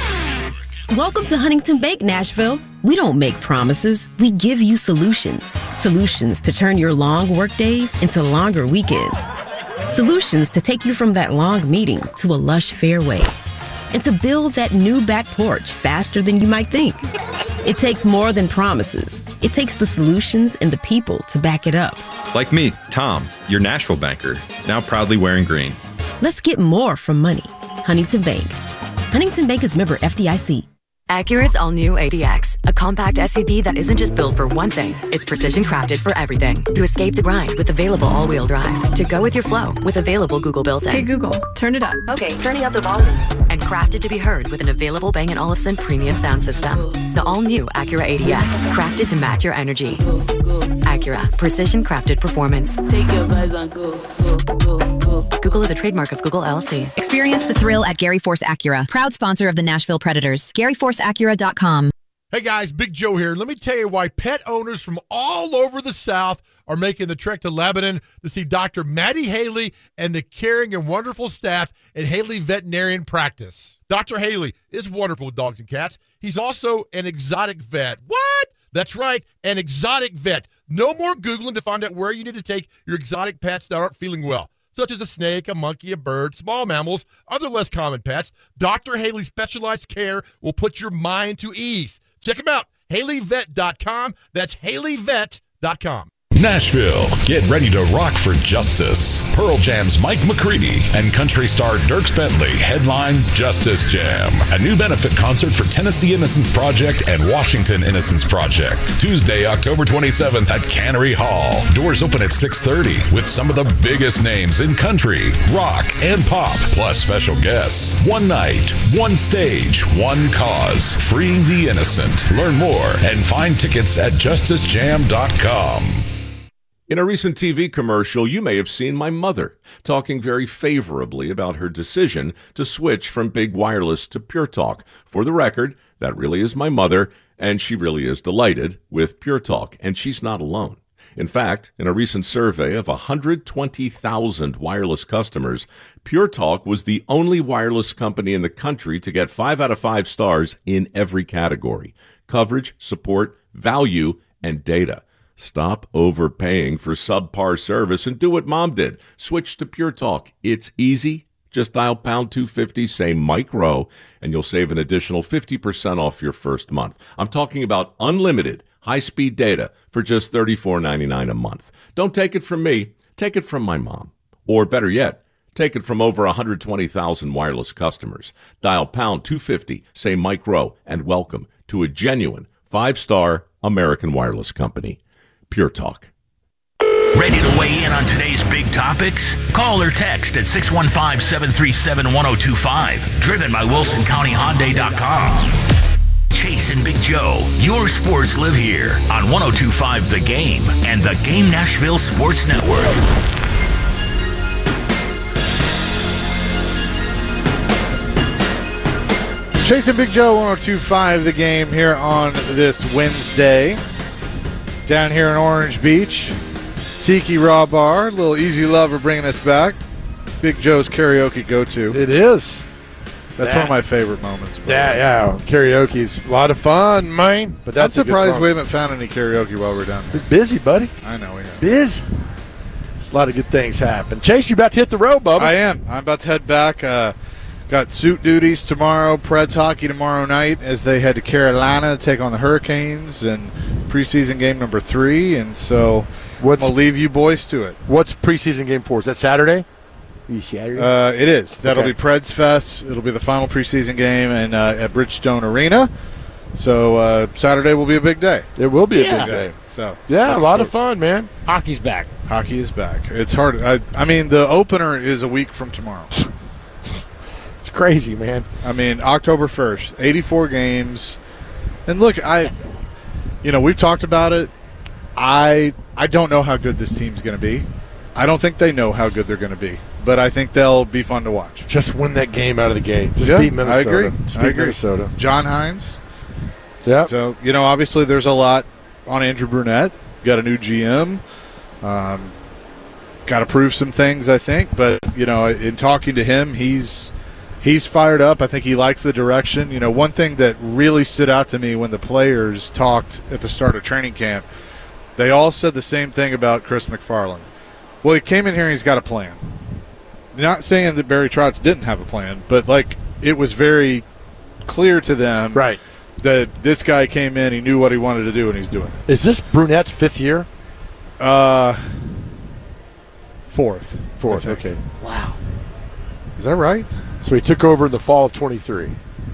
Welcome to Huntington Bank, Nashville. We don't make promises, we give you solutions. Solutions to turn your long work days into longer weekends. Solutions to take you from that long meeting to a lush fairway. And to build that new back porch faster than you might think. It takes more than promises. It takes the solutions and the people to back it up. Like me, Tom, your Nashville banker, now proudly wearing green. Let's get more from money. Huntington Bank. Huntington Bank is member F D I C. Acura's all-new A D X, a compact S U V that isn't just built for one thing, it's precision crafted for everything. To escape the grind with available all-wheel drive. To go with your flow with available Google built-in. Hey Google, turn it up. Okay, turning up the volume. And crafted to be heard with an available Bang and Olufsen premium sound system. The all-new Acura A D X, crafted to match your energy. Acura, precision crafted performance. Take your vibes and go, go, go, go. Google is a trademark of Google L L C. Experience the thrill at Gary Force Acura, proud sponsor of the Nashville Predators. Gary Force Acura dot com. Hey guys, Big Joe here. Let me tell you why pet owners from all over the South are making the trek to Lebanon to see Doctor Maddie Haley and the caring and wonderful staff at Haley Veterinarian Practice. Doctor Haley is wonderful with dogs and cats. He's also an exotic vet. What? That's right, an exotic vet. No more Googling to find out where you need to take your exotic pets that aren't feeling well, such as a snake, a monkey, a bird, small mammals, other less common pets. Doctor Haley's specialized care will put your mind to ease. Check him out, Haley Vet dot com. That's Haley Vet dot com. Nashville, get ready to rock for justice. Pearl Jam's Mike McCready and country star Dierks Bentley headline Justice Jam, a new benefit concert for Tennessee Innocence Project and Washington Innocence Project. Tuesday, October twenty-seventh at Cannery Hall. Doors open at six thirty with some of the biggest names in country, rock, and pop, plus special guests. One night, one stage, one cause, freeing the innocent. Learn more and find tickets at justice jam dot com. In a recent T V commercial, you may have seen my mother talking very favorably about her decision to switch from Big Wireless to Pure Talk. For the record, that really is my mother, and she really is delighted with Pure Talk, and she's not alone. In fact, in a recent survey of one hundred twenty thousand wireless customers, Pure Talk was the only wireless company in the country to get five out of five stars in every category: coverage, support, value, and data. Stop overpaying for subpar service and do what Mom did. Switch to Pure Talk. It's easy, Just dial pound two fifty, say Mike Rowe, and you'll save an additional fifty percent off your first month. I'm talking about unlimited high-speed data for just thirty-four ninety-nine a month. Don't take it from me. Take it from my mom. Or better yet, take it from over one hundred twenty thousand wireless customers. Dial pound two fifty, say Mike Rowe, and welcome to a genuine five-star American wireless company. Pure Talk. Ready to weigh in on today's big topics? Call or text at six one five, seven three seven, one oh two five. Driven by Wilson County Hyundai dot com. Chase and Big Joe, your sports live here on one oh two point five The Game and the Game Nashville Sports Network. Chase and Big Joe, one oh two point five The Game here on this Wednesday. Down here in Orange Beach. Tiki Raw Bar, a little Easy Lover bringing us back. Big Joe's karaoke go-to. It is. That's that, one of my favorite moments. That, yeah, karaoke's a lot of fun, man. But that's I'm surprised we haven't found any karaoke while we're down there. We're busy, buddy. I know we have. Busy. A lot of good things happen. Chase, you about to hit the road, Bubba? I am. I'm about to head back. Uh, got suit duties tomorrow. Preds hockey tomorrow night as they head to Carolina to take on the Hurricanes and preseason game number three. And so What's, I'll leave you boys to it. What's preseason game for? Is that Saturday? Saturday? Uh, it is. That'll okay. be Preds Fest. It'll be the final preseason game and uh, at Bridgestone Arena. So uh, Saturday will be a big day. It will be yeah. a big day. So yeah, a lot of fun, man. Hockey's back. Hockey is back. It's hard. I, I mean, the opener is a week from tomorrow. It's crazy, man. I mean, October first, eighty-four games. And look, I, you know, we've talked about it. I I don't know how good this team's going to be. I don't think they know how good they're going to be, but I think they'll be fun to watch. Just win that game out of the gate. Just yeah, beat Minnesota. I agree. Just I beat agree. Minnesota. John Hines. Yeah. So, you know, obviously there's a lot on Andrew Brunette. Got a new G M. Um, got to prove some things, I think. But, you know, in talking to him, he's he's fired up. I think he likes the direction. You know, one thing that really stood out to me when the players talked at the start of training camp, they all said the same thing about Chris McFarland. Well, he came in here and he's got a plan. Not saying that Barry Trotz didn't have a plan, but, like, it was very clear to them right. that this guy came in, he knew what he wanted to do, and he's doing it. Is this Brunette's fifth year? Uh, fourth. Fourth, okay. Wow. Is that right? So he took over in the fall of twenty-three.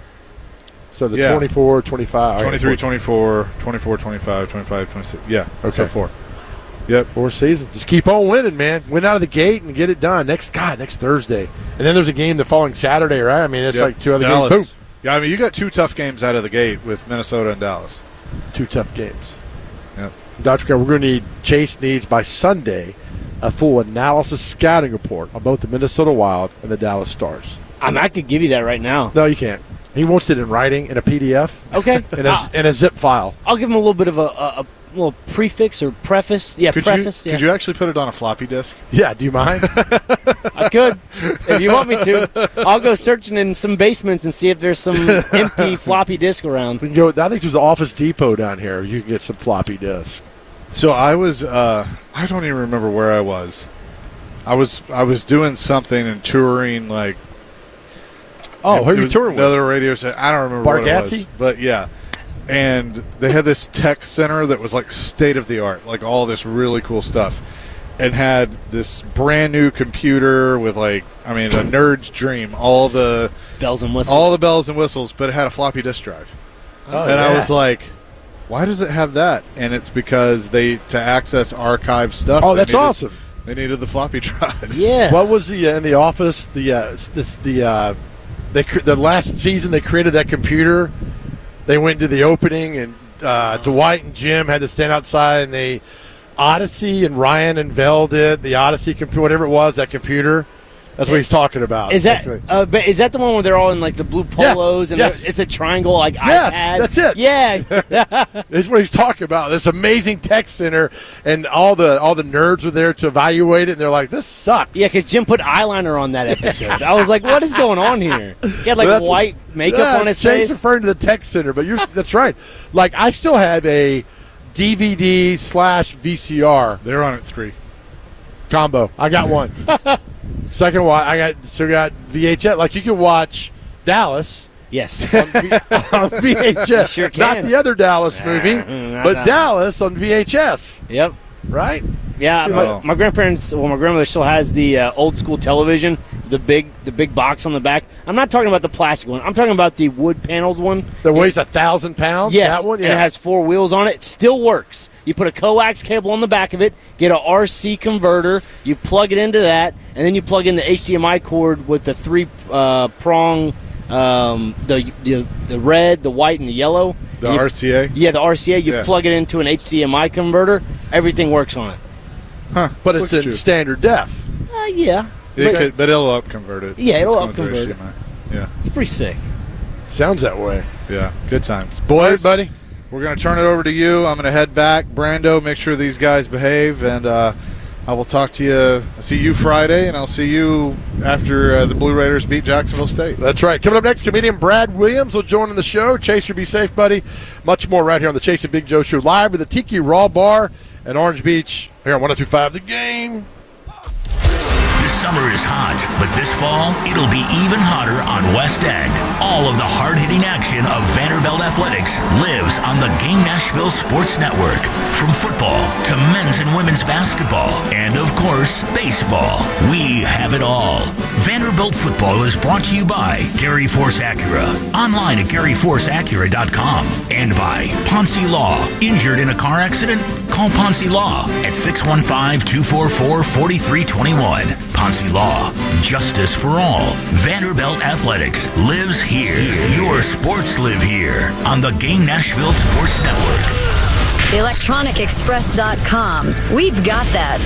So the yeah. twenty-four, twenty-five. twenty-three, twenty-four, twenty-four, twenty-five, twenty-five, twenty-six. Yeah, okay. So four. Yep. Four seasons. Just keep on winning, man. Win out of the gate and get it done. Next, God, next Thursday. And then there's a game the following Saturday, right? I mean, it's yep. like two other Dallas. games. Boom. Yeah, I mean, you got two tough games out of the gate with Minnesota and Dallas. Two tough games. Yep. Doctor Carr, we're going to need, Chase needs by Sunday a full analysis scouting report on both the Minnesota Wild and the Dallas Stars. I mean, I could give you that right now. No, you can't. He wants it in writing, in a P D F. Okay. in, a, in a zip file. I'll give him a little bit of a, a, a little prefix or preface. Yeah, could preface. You, yeah. Could you actually put it on a floppy disk? Yeah, do you mind? I could. If you want me to. I'll go searching in some basements and see if there's some empty floppy disk around. We can go, I think there's an Office Depot down here. You can get some floppy disks. So I was, uh, I don't even remember where I was. I was I was doing something and touring, like, Oh, who are you touring with? Another radio station. I don't remember Bargatze? what it was. But, yeah. And they had this tech center that was, like, state-of-the-art, like all this really cool stuff, and had this brand-new computer with, like, I mean, a nerd's dream, all the bells and whistles. All the bells and whistles, but it had a floppy disk drive. Oh, and yes. I was like, why does it have that? And it's because they, to access archive stuff. Oh, that's needed, awesome. They needed the floppy drive. Yeah. What was the, uh, in the office, the, uh, this, the, uh, They the last season they created that computer. They went to the opening, and uh, Dwight and Jim had to stand outside, and they Odyssey and Ryan and Vel did the Odyssey computer, whatever it was, that computer. That's what he's talking about. Is that uh, but is that the one where they're all in like the blue polos yes, and yes. it's a triangle like yes, iPad? That's it. Yeah, that's what he's talking about. This amazing tech center, and all the all the nerds were there to evaluate it, and they're like, "This sucks." Yeah, because Jim put eyeliner on that episode. I was like, "What is going on here?" He had like well, white what, makeup yeah, on his Jay's face. referring to the tech center, but you're that's right. Like I still have a D V D slash V C R. They're on at three. Combo. I got one. Second one, I got still got V H S. Like you can watch Dallas. Yes, on, v- on V H S. Sure can. Not the other Dallas movie, Nah, but nah. Dallas on V H S. Yep. Right? Yeah, my, my grandparents, well, my grandmother still has the uh, old school television, the big the big box on the back. I'm not talking about the plastic one. I'm talking about the wood paneled one. That weighs a thousand pounds? Yes, That one? and it has four wheels on it. It still works. You put a coax cable on the back of it, get a R C converter, you plug it into that, and then you plug in the H D M I cord with the three uh, prong, um, the, the the red, the white, and the yellow. The You- R C A? Yeah, the R C A. You Yeah. plug it into an H D M I converter. Everything works on it. Huh. But it's Look at in you. standard def. Uh, yeah. It But- could, but it'll up convert it. Yeah, it'll It's going up through convert it. H D M I. Yeah. It's pretty sick. Sounds that way. Yeah, good times. Boys, buddy. We're going to turn it over to you. I'm going to head back. Brando, make sure these guys behave, and uh, I will talk to you. I'll see you Friday, and I'll see you after uh, the Blue Raiders beat Jacksonville State. That's right. Coming up next, comedian Brad Williams will join in the show. Chaser, be safe, buddy. Much more right here on the Chase and Big Joe Show, live at the Tiki Raw Bar in Orange Beach. Here on one oh two point five The Game. This summer is hot, but this fall, it'll be even hotter on West End. All of the hard-hitting action of Vanderbilt Athletics lives on the Game Nashville Sports Network. From football to men's and women's basketball, and of course, baseball. We have it all. Vanderbilt football is brought to you by Gary Force Acura. Online at gary force acura dot com. And by Ponce Law. Injured in a car accident? Call Ponce Law at six one five, two four four, four three two one. Ponce Law. Justice for all. Vanderbilt Athletics lives here. Your sports live here on the Game Nashville Sports Network. electronic express dot com. We've got that.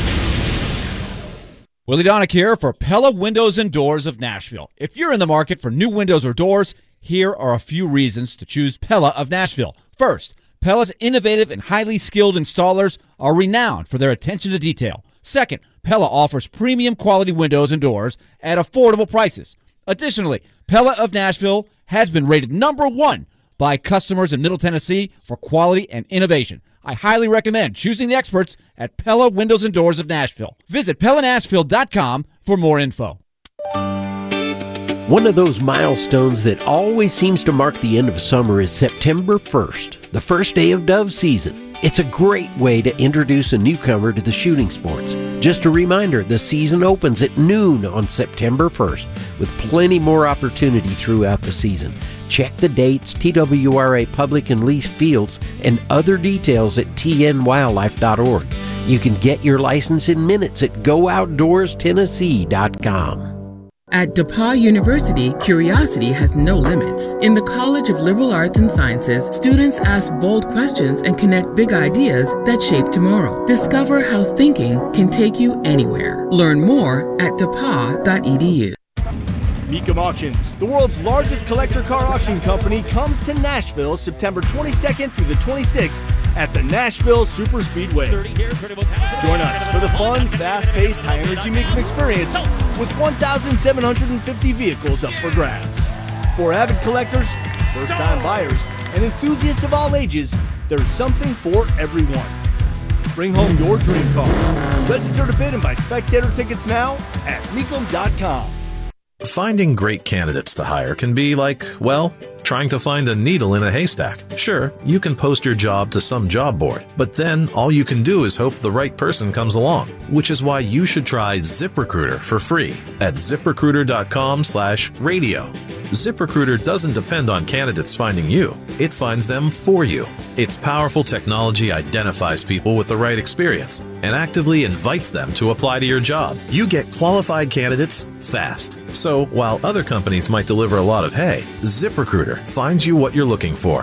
Willie Donick here for Pella Windows and Doors of Nashville. If you're in the market for new windows or doors, here are a few reasons to choose Pella of Nashville. First, Pella's innovative and highly skilled installers are renowned for their attention to detail. Second, Pella offers premium quality windows and doors at affordable prices. Additionally, Pella of Nashville has been rated number one by customers in Middle Tennessee for quality and innovation. I highly recommend choosing the experts at Pella Windows and Doors of Nashville. Visit pella nashville dot com for more info. One of those milestones that always seems to mark the end of summer is September first, the first day of dove season. It's a great way to introduce a newcomer to the shooting sports. Just a reminder, the season opens at noon on September first, with plenty more opportunity throughout the season. Check the dates, T W R A public and leased fields, and other details at T N wildlife dot org. You can get your license in minutes at go outdoors tennessee dot com. At DePauw University, curiosity has no limits. In the College of Liberal Arts and Sciences, students ask bold questions and connect big ideas that shape tomorrow. Discover how thinking can take you anywhere. Learn more at depaw dot e d u. Mecum Auctions, the world's largest collector car auction company, comes to Nashville September twenty-second through the twenty-sixth at the Nashville Super Speedway. Join us for the fun, fast-paced, high-energy Mecum experience with one thousand seven hundred fifty vehicles up for grabs. For avid collectors, first-time buyers, and enthusiasts of all ages, there's something for everyone. Bring home your dream car. Register to bid and buy spectator tickets now at mecum dot com. Finding great candidates to hire can be like, well, trying to find a needle in a haystack. Sure, you can post your job to some job board, but then all you can do is hope the right person comes along, which is why you should try ZipRecruiter for free at zip recruiter dot com slash radio. ZipRecruiter doesn't depend on candidates finding you. It finds them for you. Its powerful technology identifies people with the right experience and actively invites them to apply to your job. You get qualified candidates fast. So while other companies might deliver a lot of hay, ZipRecruiter finds you what you're looking for.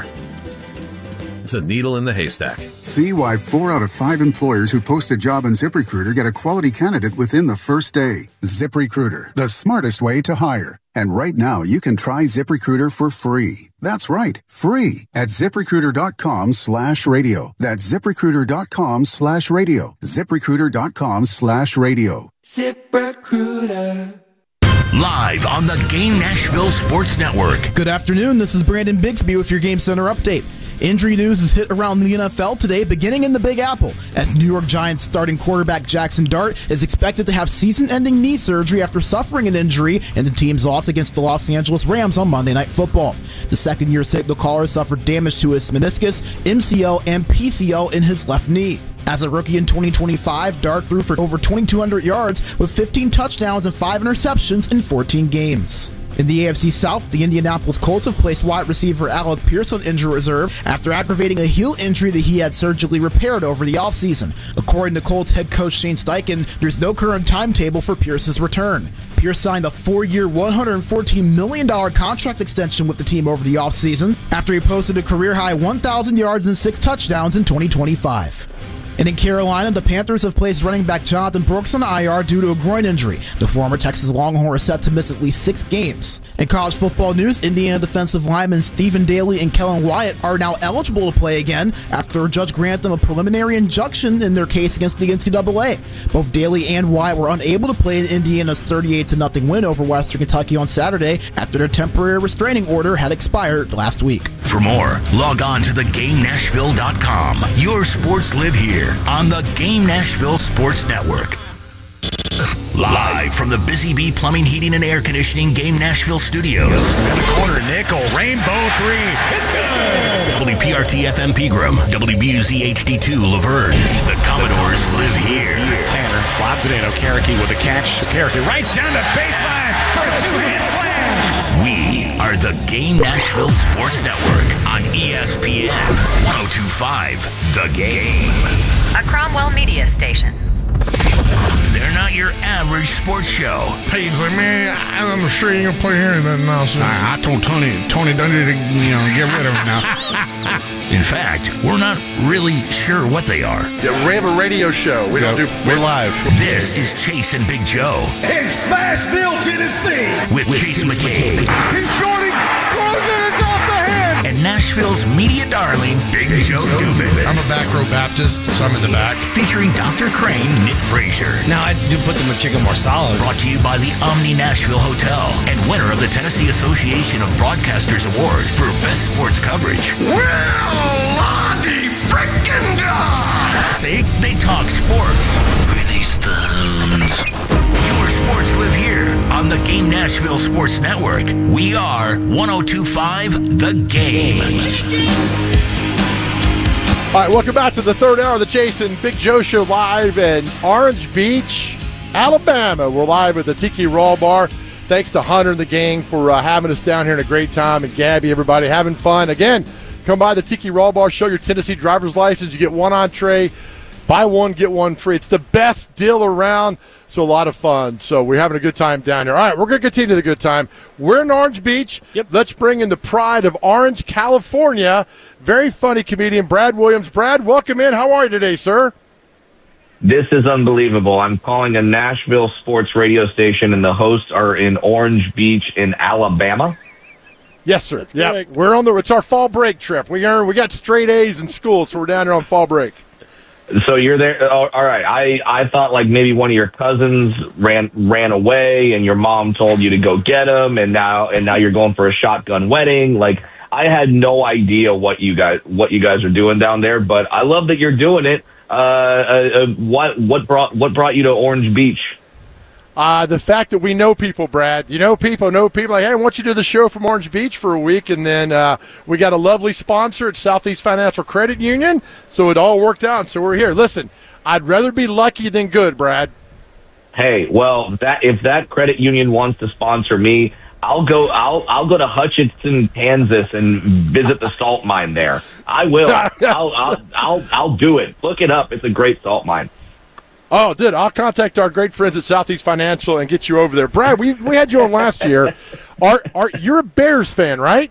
The needle in the haystack. See why four out of five employers who post a job on ZipRecruiter get a quality candidate within the first day. ZipRecruiter, the smartest way to hire. And right now, you can try ZipRecruiter for free. That's right, free at zip recruiter dot com slash radio. That's zip recruiter dot com slash radio. zip recruiter dot com slash radio. ZipRecruiter. Live on the Game Nashville Sports Network. Good afternoon. This is Brandon Bigsby with your Game Center update. Injury news is hit around the N F L today, beginning in the Big Apple, as New York Giants starting quarterback Jackson Dart is expected to have season-ending knee surgery after suffering an injury in the team's loss against the Los Angeles Rams on Monday Night Football. The second-year signal caller suffered damage to his meniscus, M C L, and P C L in his left knee. As a rookie in twenty twenty-five, Dart threw for over twenty-two hundred yards with fifteen touchdowns and five interceptions in fourteen games. In the A F C South, the Indianapolis Colts have placed wide receiver Alec Pierce on injury reserve after aggravating a heel injury that he had surgically repaired over the offseason. According to Colts head coach Shane Steichen, there's no current timetable for Pierce's return. Pierce signed a four-year, one hundred fourteen million dollars contract extension with the team over the offseason after he posted a career-high one thousand yards and six touchdowns in twenty twenty-five. And in Carolina, the Panthers have placed running back Jonathan Brooks on I R due to a groin injury. The former Texas Longhorn is set to miss at least six games. In college football news, Indiana defensive linemen Stephen Daly and Kellen Wyatt are now eligible to play again after a judge granted them a preliminary injunction in their case against the N C double A. Both Daly and Wyatt were unable to play in Indiana's thirty-eight to nothing win over Western Kentucky on Saturday after their temporary restraining order had expired last week. For more, log on to the game nashville dot com. Your sports live here on the Game Nashville Sports Network. Live from the Busy Bee Plumbing, Heating, and Air Conditioning Game Nashville Studios. In the corner, nickel, rainbow three. It's good. W P R T F M Pegram, W B U Z H D two Laverne. The Commodores live here. Tanner lobs it in. Okereke with a catch. Okereke right down the baseline for a two-hit slam. We are the Game Nashville Sports Network on E S P N one oh two point five. The Game. A Cromwell Media station. They're not your average sports show. Peyton's like, man, I'm sure you ain't gonna play here anything nonsense. I, I told Tony, Tony Dundee to, you know, get rid of him now. In fact, we're not really sure what they are. Yeah, we have a radio show. We yeah, don't do. We're live. This is Chase and Big Joe. In Smashville, Tennessee. With, with Chase McKay. He's shorting. Closing it off the head. And Nashville's media darling, Big, Big Joe Dubin. I'm a back row Baptist, so I'm in the back. Featuring Doctor Crane, Nick Frazier. Now I do put them with chicken more solid. Brought to you by the Omni Nashville Hotel and winner of the Tennessee Association of Broadcasters Award for Best Sports Coverage. Well, Lottie frickin' God! See, they talk sports. Release the hounds. Your sports live here on the Game Nashville Sports Network. We are one oh two point five The Game. All right, welcome back to the third hour of the Chase and Big Joe Show live in Orange Beach, Alabama. We're live at the Tiki Raw Bar. Thanks to Hunter and the gang for uh, having us down here in a great time, and Gabby, everybody having fun. Again, come by the Tiki Raw Bar, show your Tennessee driver's license. You get one entree, buy one, get one free. It's the best deal around, so a lot of fun. So we're having a good time down here. All right, we're going to continue the good time. We're in Orange Beach. Yep. Let's bring in the pride of Orange, California. Very funny comedian, Brad Williams. Brad, welcome in. How are you today, sir? This is unbelievable. I'm calling a Nashville sports radio station, and the hosts are in Orange Beach in Alabama. Yes, sir. Yeah, we're on the. It's our fall break trip. We earn. We got straight A's in school, so we're down here on fall break. So you're there. Oh, all right. I, I thought like maybe one of your cousins ran ran away, and your mom told you to go get him, and now and now you're going for a shotgun wedding. Like I had no idea what you guys what you guys are doing down there, but I love that you're doing it. Uh, uh, what what brought what brought you to Orange Beach? Uh, the fact that we know people, Brad. You know people, know people. Like, hey, I want you to do the show from Orange Beach for a week, and then uh, we got a lovely sponsor at Southeast Financial Credit Union, so it all worked out. So we're here. Listen, I'd rather be lucky than good, Brad. Hey, well, that if that credit union wants to sponsor me, I'll go. I'll I'll go to Hutchinson, Kansas, and visit the salt mine there. I will. I'll, I'll I'll I'll do it. Look it up. It's a great salt mine. Oh, dude, I'll contact our great friends at Southeast Financial and get you over there. Brad, we we had you on last year. Are are you're a Bears fan, right?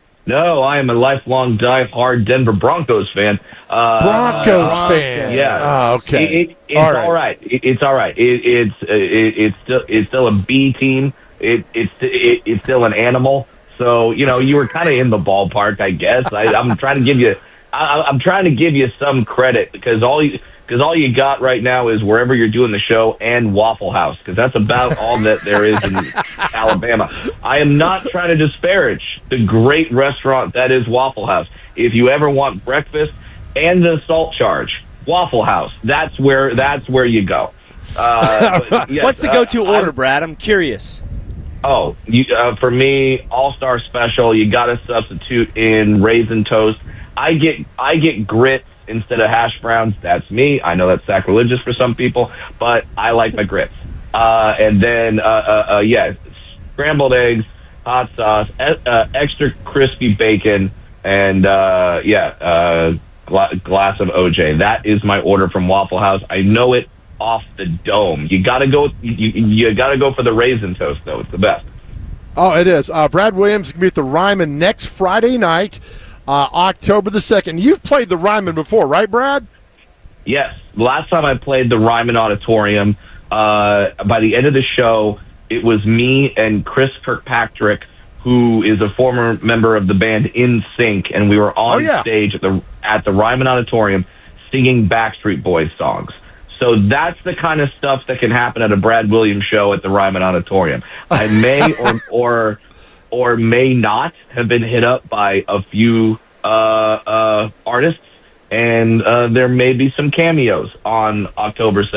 No, I am a lifelong dive-hard Denver Broncos fan. Uh, Broncos uh, fan. Yeah. Oh, okay. It, it, it's all right. all right. It, it's all right. It, it's it, it's still it's still a B team. It, it's it, it's still an animal. So you know you were kind of in the ballpark, I guess. I, I'm trying to give you I, I'm trying to give you some credit because all you. Because all you got right now is wherever you're doing the show and Waffle House, because that's about all that there is in Alabama. I am not trying to disparage the great restaurant that is Waffle House. if you ever want breakfast and the salt charge, Waffle House. That's where that's where you go. Uh, but, yes, What's the go-to uh, order, I'm, Brad? I'm curious. Oh, you, uh, for me, All-Star Special. You got to substitute in raisin toast. I get I get grits instead of hash browns. That's me. I know that's sacrilegious for some people, but I like my grits. Uh, and then, uh, uh, uh, yeah, scrambled eggs, hot sauce, e- uh, extra crispy bacon, and uh, yeah, uh, gla- glass of O J. That is my order from Waffle House. I know it off the dome. You gotta go. You, you gotta go for the raisin toast, though. It's the best. Oh, it is. Uh, Brad Williams going to be at the Ryman next Friday night, uh, October the second. You've played the Ryman before, right, Brad? Yes. Last time I played the Ryman Auditorium, uh, by the end of the show, it was me and Chris Kirkpatrick, who is a former member of the band In Sync, and we were on oh, yeah. stage at the at the Ryman Auditorium singing Backstreet Boys songs. So that's the kind of stuff that can happen at a Brad Williams show at the Ryman Auditorium. I may or or or may not have been hit up by a few uh, uh, artists, and uh, there may be some cameos on October second.